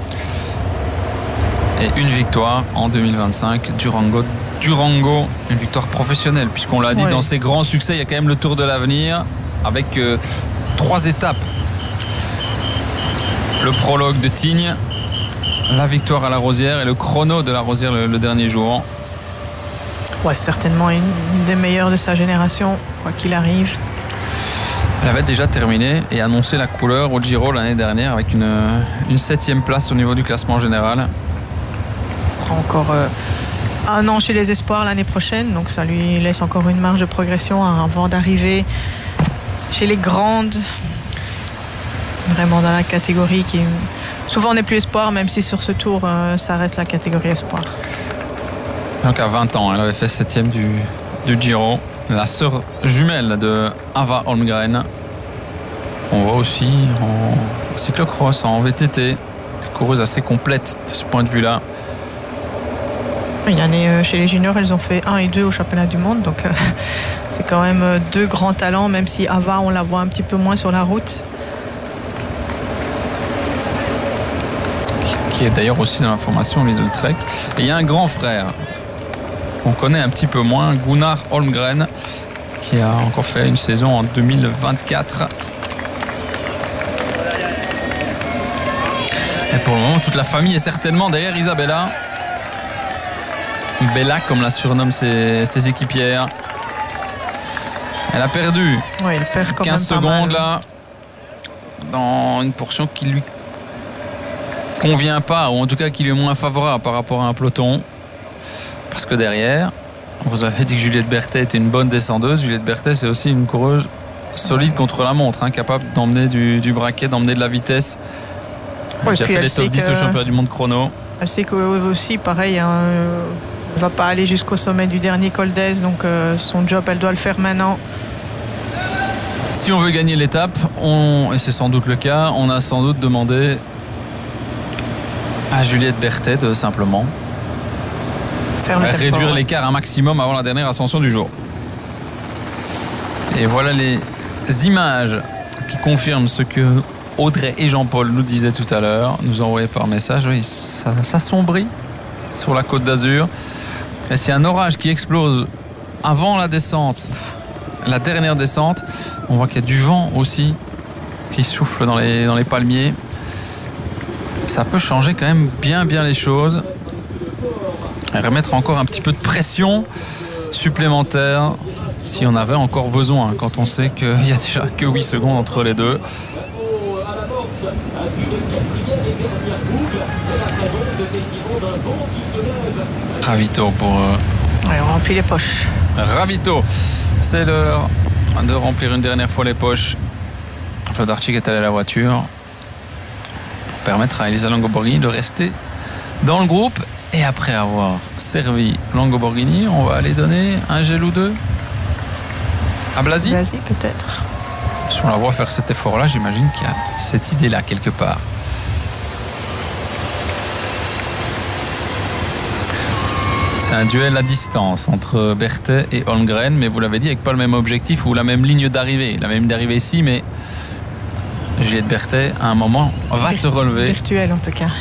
Et une victoire en deux mille vingt-cinq, Durango. Durango, une victoire professionnelle, puisqu'on l'a dit, ouais. Dans ses grands succès, il y a quand même le Tour de l'Avenir avec euh, trois étapes. Le prologue de Tignes, la victoire à la Rosière et le chrono de la Rosière le, le dernier jour. Ouais, certainement une, une des meilleures de sa génération, quoi qu'il arrive. Elle avait déjà terminé et annoncé la couleur au Giro l'année dernière avec une, une septième place au niveau du classement général. Ce sera encore euh, un an chez les espoirs l'année prochaine, donc ça lui laisse encore une marge de progression avant d'arriver chez les grandes, vraiment dans la catégorie qui souvent n'est plus espoir, même si sur ce tour euh, ça reste la catégorie espoir. Donc à vingt ans, elle avait fait septième du, du Giro, la sœur jumelle de Ava Holmgren. On voit aussi en cyclocross, en V T T, des coureuses assez complètes de ce point de vue-là. Une année chez les juniors, elles ont fait un et deux au championnat du monde, donc euh, c'est quand même deux grands talents, même si Ava, on la voit un petit peu moins sur la route. Qui est d'ailleurs aussi dans la formation Lidl Trek. Et il y a un grand frère qu'on connaît un petit peu moins, Gunnar Holmgren, qui a encore fait une saison en deux mille vingt-quatre. Et pour le moment, toute la famille est certainement derrière Isabella. Bella, comme la surnomment ses, ses équipières. Elle a perdu ouais, elle perd quand quinze même secondes là, dans une portion qui lui convient pas, ou en tout cas qui lui est moins favorable par rapport à un peloton. Parce que derrière, on vous avait dit que Juliette Berthet était une bonne descendeuse. Juliette Berthet, c'est aussi une coureuse solide contre la montre, hein, capable d'emmener du, du braquet, d'emmener de la vitesse. Ouais, J'ai fait les top dix que... au championnat du monde chrono. Elle sait que aussi, pareil, hein, elle ne va pas aller jusqu'au sommet du dernier col d'Aise, donc euh, son job, elle doit le faire maintenant. Si on veut gagner l'étape, on, et c'est sans doute le cas, on a sans doute demandé à Juliette Berthet de simplement réduire l'écart un maximum avant la dernière ascension du jour. Et voilà les images qui confirment ce que Audrey et Jean-Paul nous disaient tout à l'heure, nous envoyaient par message. Oui, ça, ça sombrit sur la Côte d'Azur. Et s'il y a un orage qui explose avant la descente, la dernière descente, on voit qu'il y a du vent aussi qui souffle dans les, dans les palmiers. Ça peut changer quand même bien bien les choses et remettre encore un petit peu de pression supplémentaire si on avait encore besoin, quand on sait qu'il n'y a déjà que huit secondes entre les deux. Ravito pour... Euh... Ouais, on remplit les poches. Ravito, c'est l'heure de remplir une dernière fois les poches. Flodarchik est allé à la voiture pour permettre à Elisa Longo-Borghini de rester dans le groupe. Et après avoir servi Longo-Borghini, on va aller donner un gel ou deux à Blasi. Blasi peut-être. Si on la voit faire cet effort-là, j'imagine qu'il y a cette idée-là quelque part. C'est un duel à distance entre Berthet et Holmgren, mais vous l'avez dit, avec pas le même objectif ou la même ligne d'arrivée. La même ligne d'arrivée ici, mais Juliette Berthet, à un moment, va Vir- se relever. Virtuel en tout cas.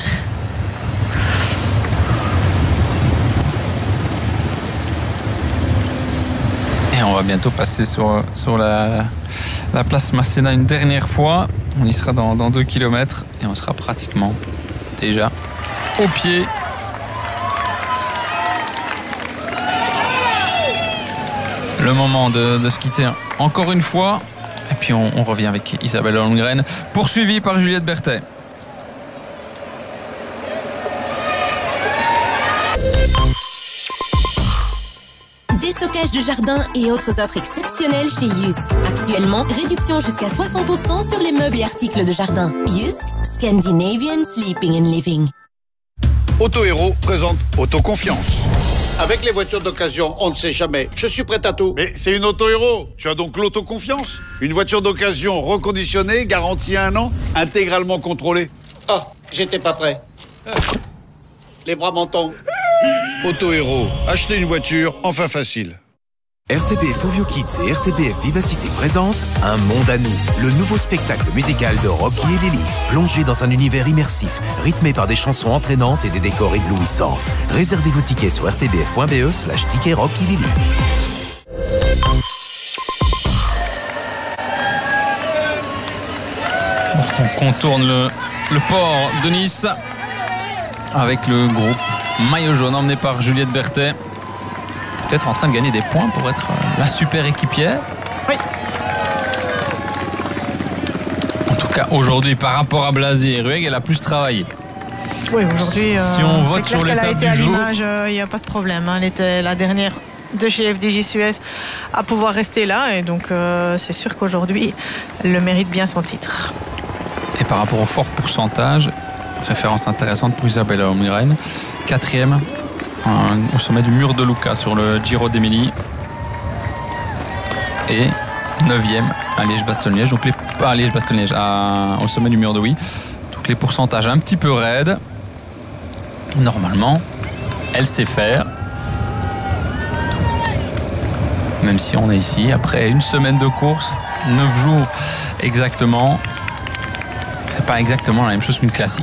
Et on va bientôt passer sur, sur la, la place Masséna une dernière fois. On y sera dans, dans deux kilomètres et on sera pratiquement déjà au pied. Le moment de, de se quitter encore une fois. Et puis on, on revient avec Isabelle Holmgren, poursuivie par Juliette Berthet. Déstockage de jardin et autres offres exceptionnelles chez Yusk. Actuellement, réduction jusqu'à soixante pour cent sur les meubles et articles de jardin. Yusk, Scandinavian Sleeping and Living. Auto Héros présente Autoconfiance. Avec les voitures d'occasion, on ne sait jamais. Je suis prêt à tout. Mais c'est une Auto Héros. Tu as donc l'autoconfiance. Une voiture d'occasion reconditionnée, garantie un an, intégralement contrôlée. Ah, j'étais pas prêt. Les bras m'en tombent. Auto Héros. Acheter une voiture, enfin facile. R T B F Ovio Kids et R T B F Vivacité présentent Un monde à nous, le nouveau spectacle musical de Rocky et Lily. Plongé dans un univers immersif, rythmé par des chansons entraînantes et des décors éblouissants. Réservez vos tickets sur r t b f point b e slash ticket Rocky Lily. On contourne le, le port de Nice avec le groupe Maillot jaune emmené par Juliette Berthet. Peut-être en train de gagner des points pour être la super équipière. Oui. En tout cas, aujourd'hui, par rapport à Blasi et Rueg, elle a plus travaillé. Oui, aujourd'hui, euh, si on vote sur l'étape du jour, il n'y euh, a pas de problème. Hein. Elle était la dernière de chez F D J Suez à pouvoir rester là. Et donc, euh, c'est sûr qu'aujourd'hui, elle le mérite bien son titre. Et par rapport au fort pourcentage, référence intéressante pour Isabelle Holmgren, quatrième au sommet du mur de Lucca sur le Giro d'Émilie et neuvième à Liège-Bastogne-Liège, donc les, pas à Liège-Bastogne-Liège, à, au sommet du mur de Oui. Donc les pourcentages un petit peu raides. Normalement, elle sait faire. Même si on est ici après une semaine de course, neuf jours exactement, c'est pas exactement la même chose qu'une classique.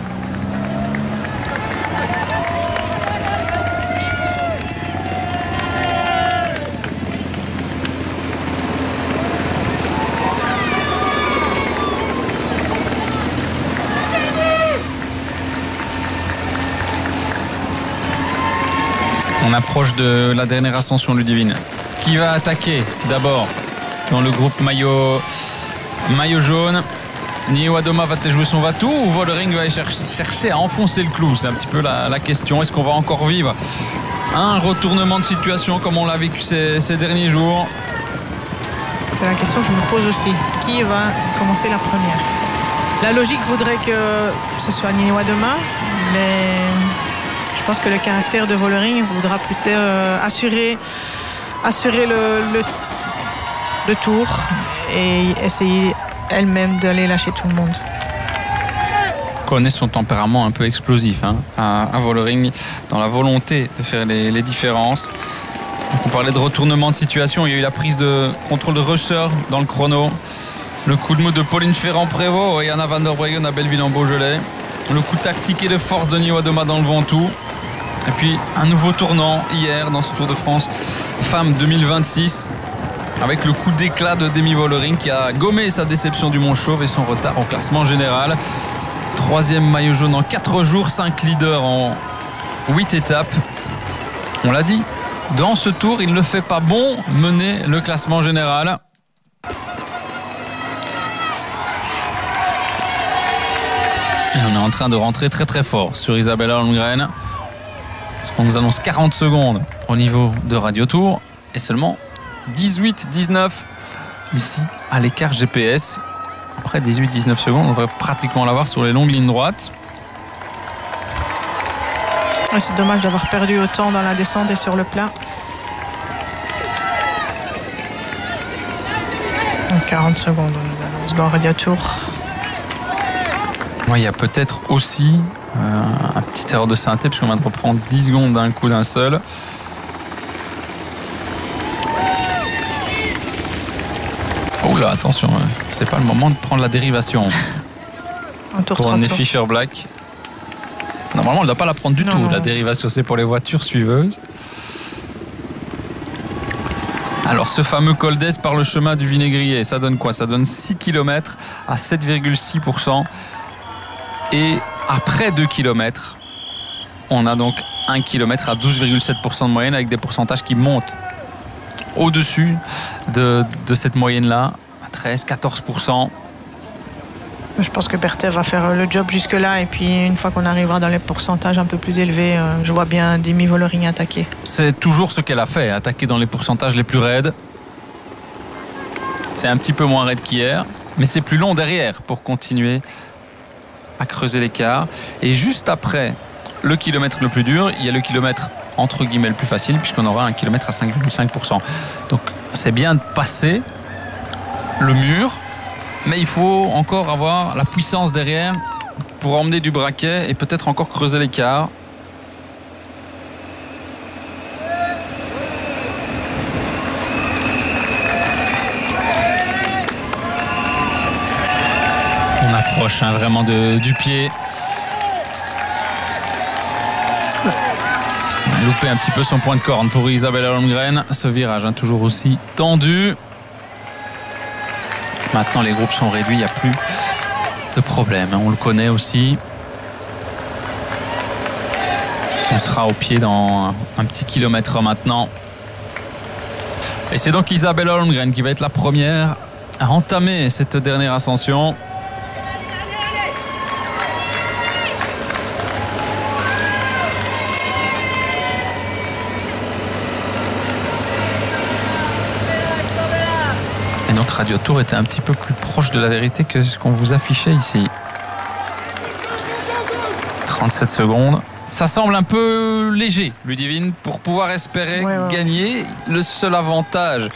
On approche de la dernière ascension, Ludivine. Qui va attaquer d'abord dans le groupe maillot, maillot jaune? Niwadoma va-t-elle jouer son va-tout ou Vollering va aller chercher, chercher à enfoncer le clou? C'est un petit peu la, la question. Est-ce qu'on va encore vivre un retournement de situation comme on l'a vécu ces, ces derniers jours? C'est la question que je me pose aussi. Qui va commencer la première? La logique voudrait que ce soit Nini Wadoma, mais je pense que le caractère de Vollering voudra plutôt euh, assurer, assurer le, le, le tour et essayer elle-même d'aller lâcher tout le monde. Connaît son tempérament un peu explosif hein, à, à Vollering, dans la volonté de faire les, les différences. Donc on parlait de retournement de situation, il y a eu la prise de contrôle de Rusher dans le chrono. Le coup de mou de Pauline Ferrand-Prévot et Anna van der Breggen à Belleville-en-Beaujolais. Le coup tactique et de force de Nini Wadoma dans le Ventoux. Et puis un nouveau tournant hier dans ce Tour de France Femmes deux mille vingt-six avec le coup d'éclat de Demi Vollering qui a gommé sa déception du Mont-Chauve et son retard au classement général. Troisième maillot jaune en quatre jours, cinq leaders en huit étapes. On l'a dit, dans ce tour, il ne fait pas bon mener le classement général. Et on est en train de rentrer très très fort sur Isabella Holmgren. Parce qu'on nous annonce quarante secondes au niveau de Radio Tour et seulement dix-huit dix-neuf ici à l'écart G P S. Après dix-huit dix-neuf secondes, on devrait pratiquement l'avoir sur les longues lignes droites. Ouais, c'est dommage d'avoir perdu autant dans la descente et sur le plat. Donc quarante secondes, on nous annonce dans Radio Tour. Ouais, il y a peut-être aussi euh, un petit erreur de synthé puisqu'on vient de reprendre dix secondes d'un coup d'un seul. Oh là, attention, c'est pas le moment de prendre la dérivation. Un tour pour Anne Fischer Black. Normalement, on ne doit pas la prendre du non, tout. Non. La dérivation, c'est pour les voitures suiveuses. Alors, ce fameux col d'Est par le chemin du Vinaigrier, ça donne quoi? Ça donne six kilomètres à sept virgule six pour cent. Et après deux kilomètres, on a donc un kilomètre à douze virgule sept pour cent de moyenne avec des pourcentages qui montent au-dessus de, de cette moyenne-là, à treize à quatorze pour cent. Je pense que Berthet va faire le job jusque-là et puis une fois qu'on arrivera dans les pourcentages un peu plus élevés, euh, je vois bien Demi Vollering attaquer. C'est toujours ce qu'elle a fait, attaquer dans les pourcentages les plus raides. C'est un petit peu moins raide qu'hier, mais c'est plus long derrière pour continuer à creuser l'écart. Et juste après le kilomètre le plus dur, il y a le kilomètre entre guillemets le plus facile puisqu'on aura un kilomètre à cinq virgule cinq pour cent. Donc c'est bien de passer le mur, mais il faut encore avoir la puissance derrière pour emmener du braquet et peut-être encore creuser l'écart. On approche hein, vraiment de, du pied. On a loupé un petit peu son point de corne pour Isabella Holmgren. Ce virage hein, toujours aussi tendu. Maintenant les groupes sont réduits, il n'y a plus de problème. On le connaît aussi. On sera au pied dans un petit kilomètre maintenant. Et c'est donc Isabella Holmgren qui va être la première à entamer cette dernière ascension. Et donc Radio Tour était un petit peu plus proche de la vérité que ce qu'on vous affichait ici. trente-sept secondes. Ça semble un peu léger, Ludivine, pour pouvoir espérer ouais, ouais. gagner. Le seul avantage,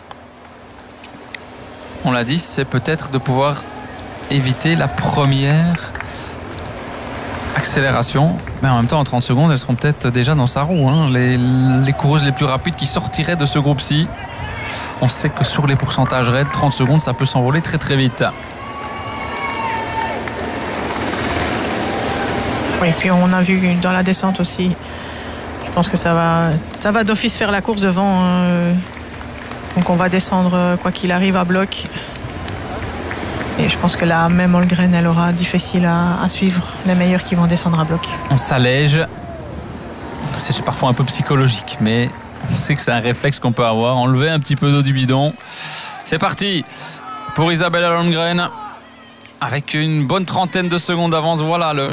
on l'a dit, c'est peut-être de pouvoir éviter la première accélération. Mais en même temps, en trente secondes, elles seront peut-être déjà dans sa roue. Hein. Les, les coureuses les plus rapides qui sortiraient de ce groupe-ci. On sait que sur les pourcentages raides, trente secondes, ça peut s'envoler très très vite. Oui, et puis on a vu dans la descente aussi. Je pense que ça va, ça va d'office faire la course devant. Euh, donc on va descendre quoi qu'il arrive à bloc. Et je pense que là, même Holmgren, elle aura difficile à, à suivre les meilleurs qui vont descendre à bloc. On s'allège. C'est parfois un peu psychologique, mais on sait que c'est un réflexe qu'on peut avoir. Enlever un petit peu d'eau du bidon. C'est parti pour Isabella Holmgren. Avec une bonne trentaine de secondes d'avance. Voilà le,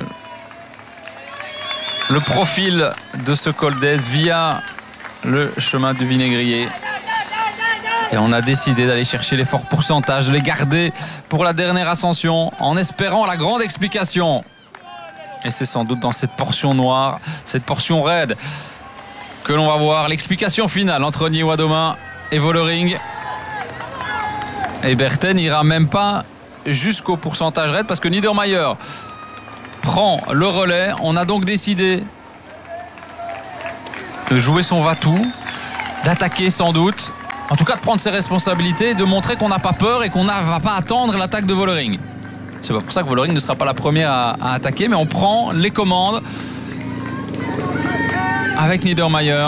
le profil de ce col d'Est via le chemin du Vinaigrier. Et on a décidé d'aller chercher les forts pourcentages, de les garder pour la dernière ascension, en espérant la grande explication. Et c'est sans doute dans cette portion noire, cette portion raide, que l'on va voir l'explication finale entre Niewiadoma et Vollering. Et Berthet n'ira même pas jusqu'au pourcentage raide parce que Niedermayer prend le relais. On a donc décidé de jouer son va-tout, d'attaquer sans doute, en tout cas de prendre ses responsabilités, de montrer qu'on n'a pas peur et qu'on ne va pas attendre l'attaque de Vollering. C'est pas pour ça que Vollering ne sera pas la première à, à attaquer, mais on prend les commandes avec Niedermayer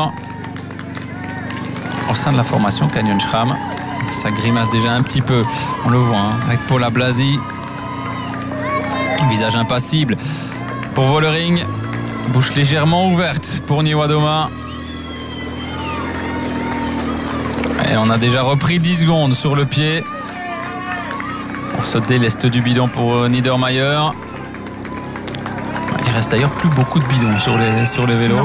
au sein de la formation Canyon SRAM. Ça grimace déjà un petit peu, on le voit, hein, avec Paula Blasi. Visage impassible pour Vollering, bouche légèrement ouverte pour Niewiadoma. Et on a déjà repris dix secondes sur le pied. On se déleste du bidon pour Niedermayer. Il reste d'ailleurs plus beaucoup de bidons sur les, sur les vélos. Non.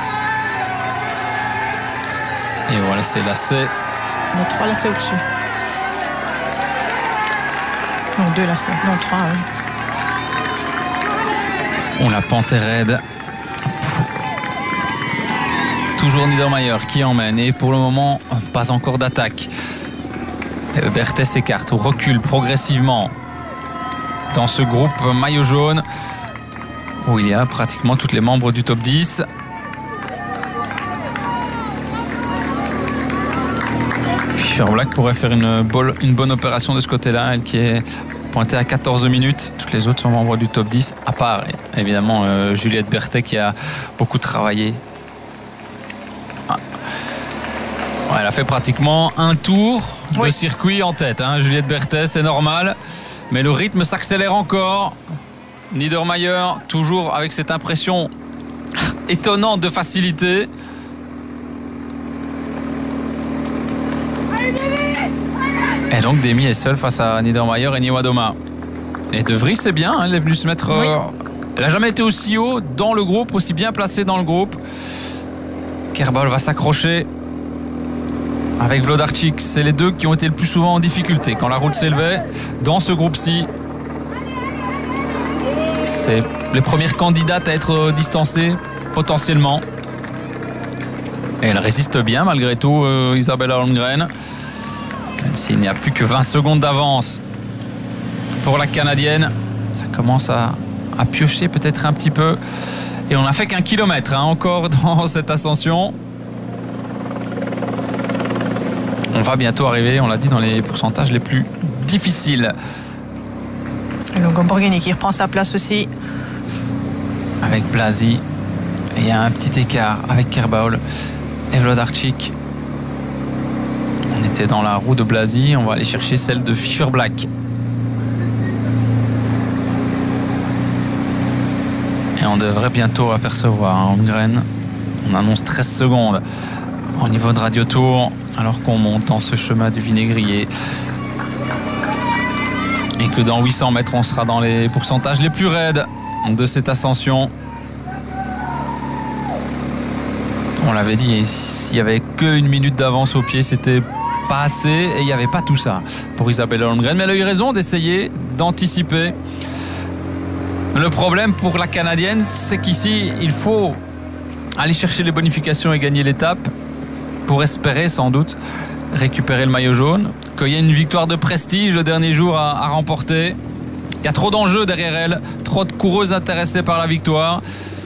Et voilà, c'est lacet. On a trois lacets au-dessus. Non, deux lacets. Non, trois. Oui. On la pente est raide. Toujours Niedermayer qui emmène. Et pour le moment, pas encore d'attaque. Berthet s'écarte ou recule progressivement dans ce groupe maillot jaune où il y a pratiquement tous les membres du top dix. Fischer Black pourrait faire une, bol, une bonne opération de ce côté-là, elle qui est pointée à quatorze minutes. Toutes les autres sont membres du top dix, à part évidemment euh, Juliette Berthet qui a beaucoup travaillé. Elle a fait pratiquement un tour de oui. circuit en tête, hein. Juliette Berthet, c'est normal. Mais le rythme s'accélère encore. Niedermayer, toujours avec cette impression étonnante de facilité. Et donc Demi est seule face à Niedermayer et Niewiadoma. Et De Vries, c'est bien, hein, elle est venue se mettre... Oui. Euh, elle n'a jamais été aussi haut dans le groupe, aussi bien placée dans le groupe. Kerbal va s'accrocher avec Wlodarczyk. C'est les deux qui ont été le plus souvent en difficulté quand la route s'élevait dans ce groupe-ci. C'est les premières candidates à être distancées potentiellement. Et elle résiste bien malgré tout, euh, Isabella Holmgren. Même s'il n'y a plus que vingt secondes d'avance pour la Canadienne. Ça commence à, à piocher peut-être un petit peu. Et on n'a fait qu'un kilomètre hein, encore dans cette ascension. On va bientôt arriver, on l'a dit, dans les pourcentages les plus difficiles. Et le Gomborghini qui reprend sa place aussi. Avec Blasi. Et il y a un petit écart avec Kerbal et Wlodarczyk. On était dans la roue de Blasi, on va aller chercher celle de Fischer Black. Et on devrait bientôt apercevoir hein, Holmgren. On annonce treize secondes au niveau de Radio Tour, alors qu'on monte dans ce chemin du vinaigrier. Et que dans huit cents mètres, on sera dans les pourcentages les plus raides de cette ascension. On l'avait dit, s'il n'y avait qu'une minute d'avance au pied, c'était pas assez. Et il n'y avait pas tout ça pour Isabella Holmgren. Mais elle a eu raison d'essayer d'anticiper. Le problème pour la Canadienne, c'est qu'ici, il faut aller chercher les bonifications et gagner l'étape pour espérer sans doute récupérer le maillot jaune. Qu'il y ait une victoire de prestige le dernier jour à, à remporter. Il y a trop d'enjeux derrière elle, trop de coureuses intéressées par la victoire.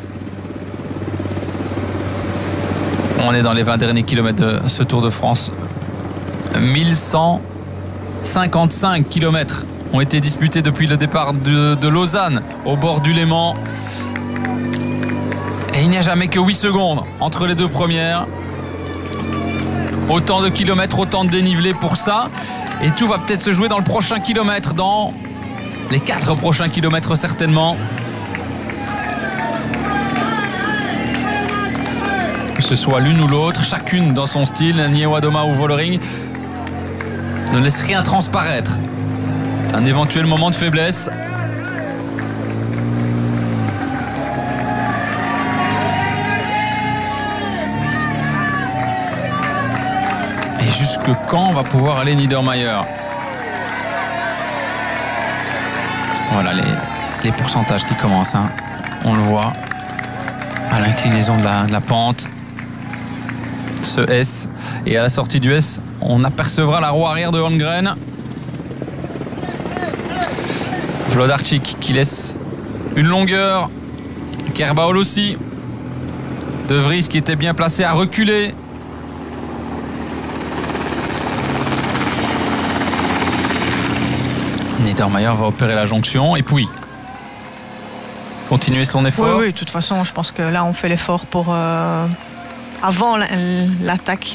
On est dans les vingt derniers kilomètres de ce Tour de France. mille cent cinquante-cinq kilomètres ont été disputés depuis le départ de, de Lausanne au bord du Léman. Et il n'y a jamais que huit secondes entre les deux premières. Autant de kilomètres, autant de dénivelé pour ça. Et tout va peut-être se jouer dans le prochain kilomètre, dans les quatre prochains kilomètres certainement. Que ce soit l'une ou l'autre, chacune dans son style, Niewiadoma ou Vollering, ne laisse rien transparaître. Un éventuel moment de faiblesse. Et jusque quand va pouvoir aller Niedermayer? Voilà les, les pourcentages qui commencent. Hein. On le voit à l'inclinaison de la, de la pente. Ce S. Et à la sortie du S, on apercevra la roue arrière de Holmgren. Wlodarczyk qui laisse une longueur. Kerbaol aussi. De Vries qui était bien placé à reculer. Niedermayer va opérer la jonction et puis continuer son effort. Oui, oui, de toute façon, je pense que là, on fait l'effort pour euh, avant l'attaque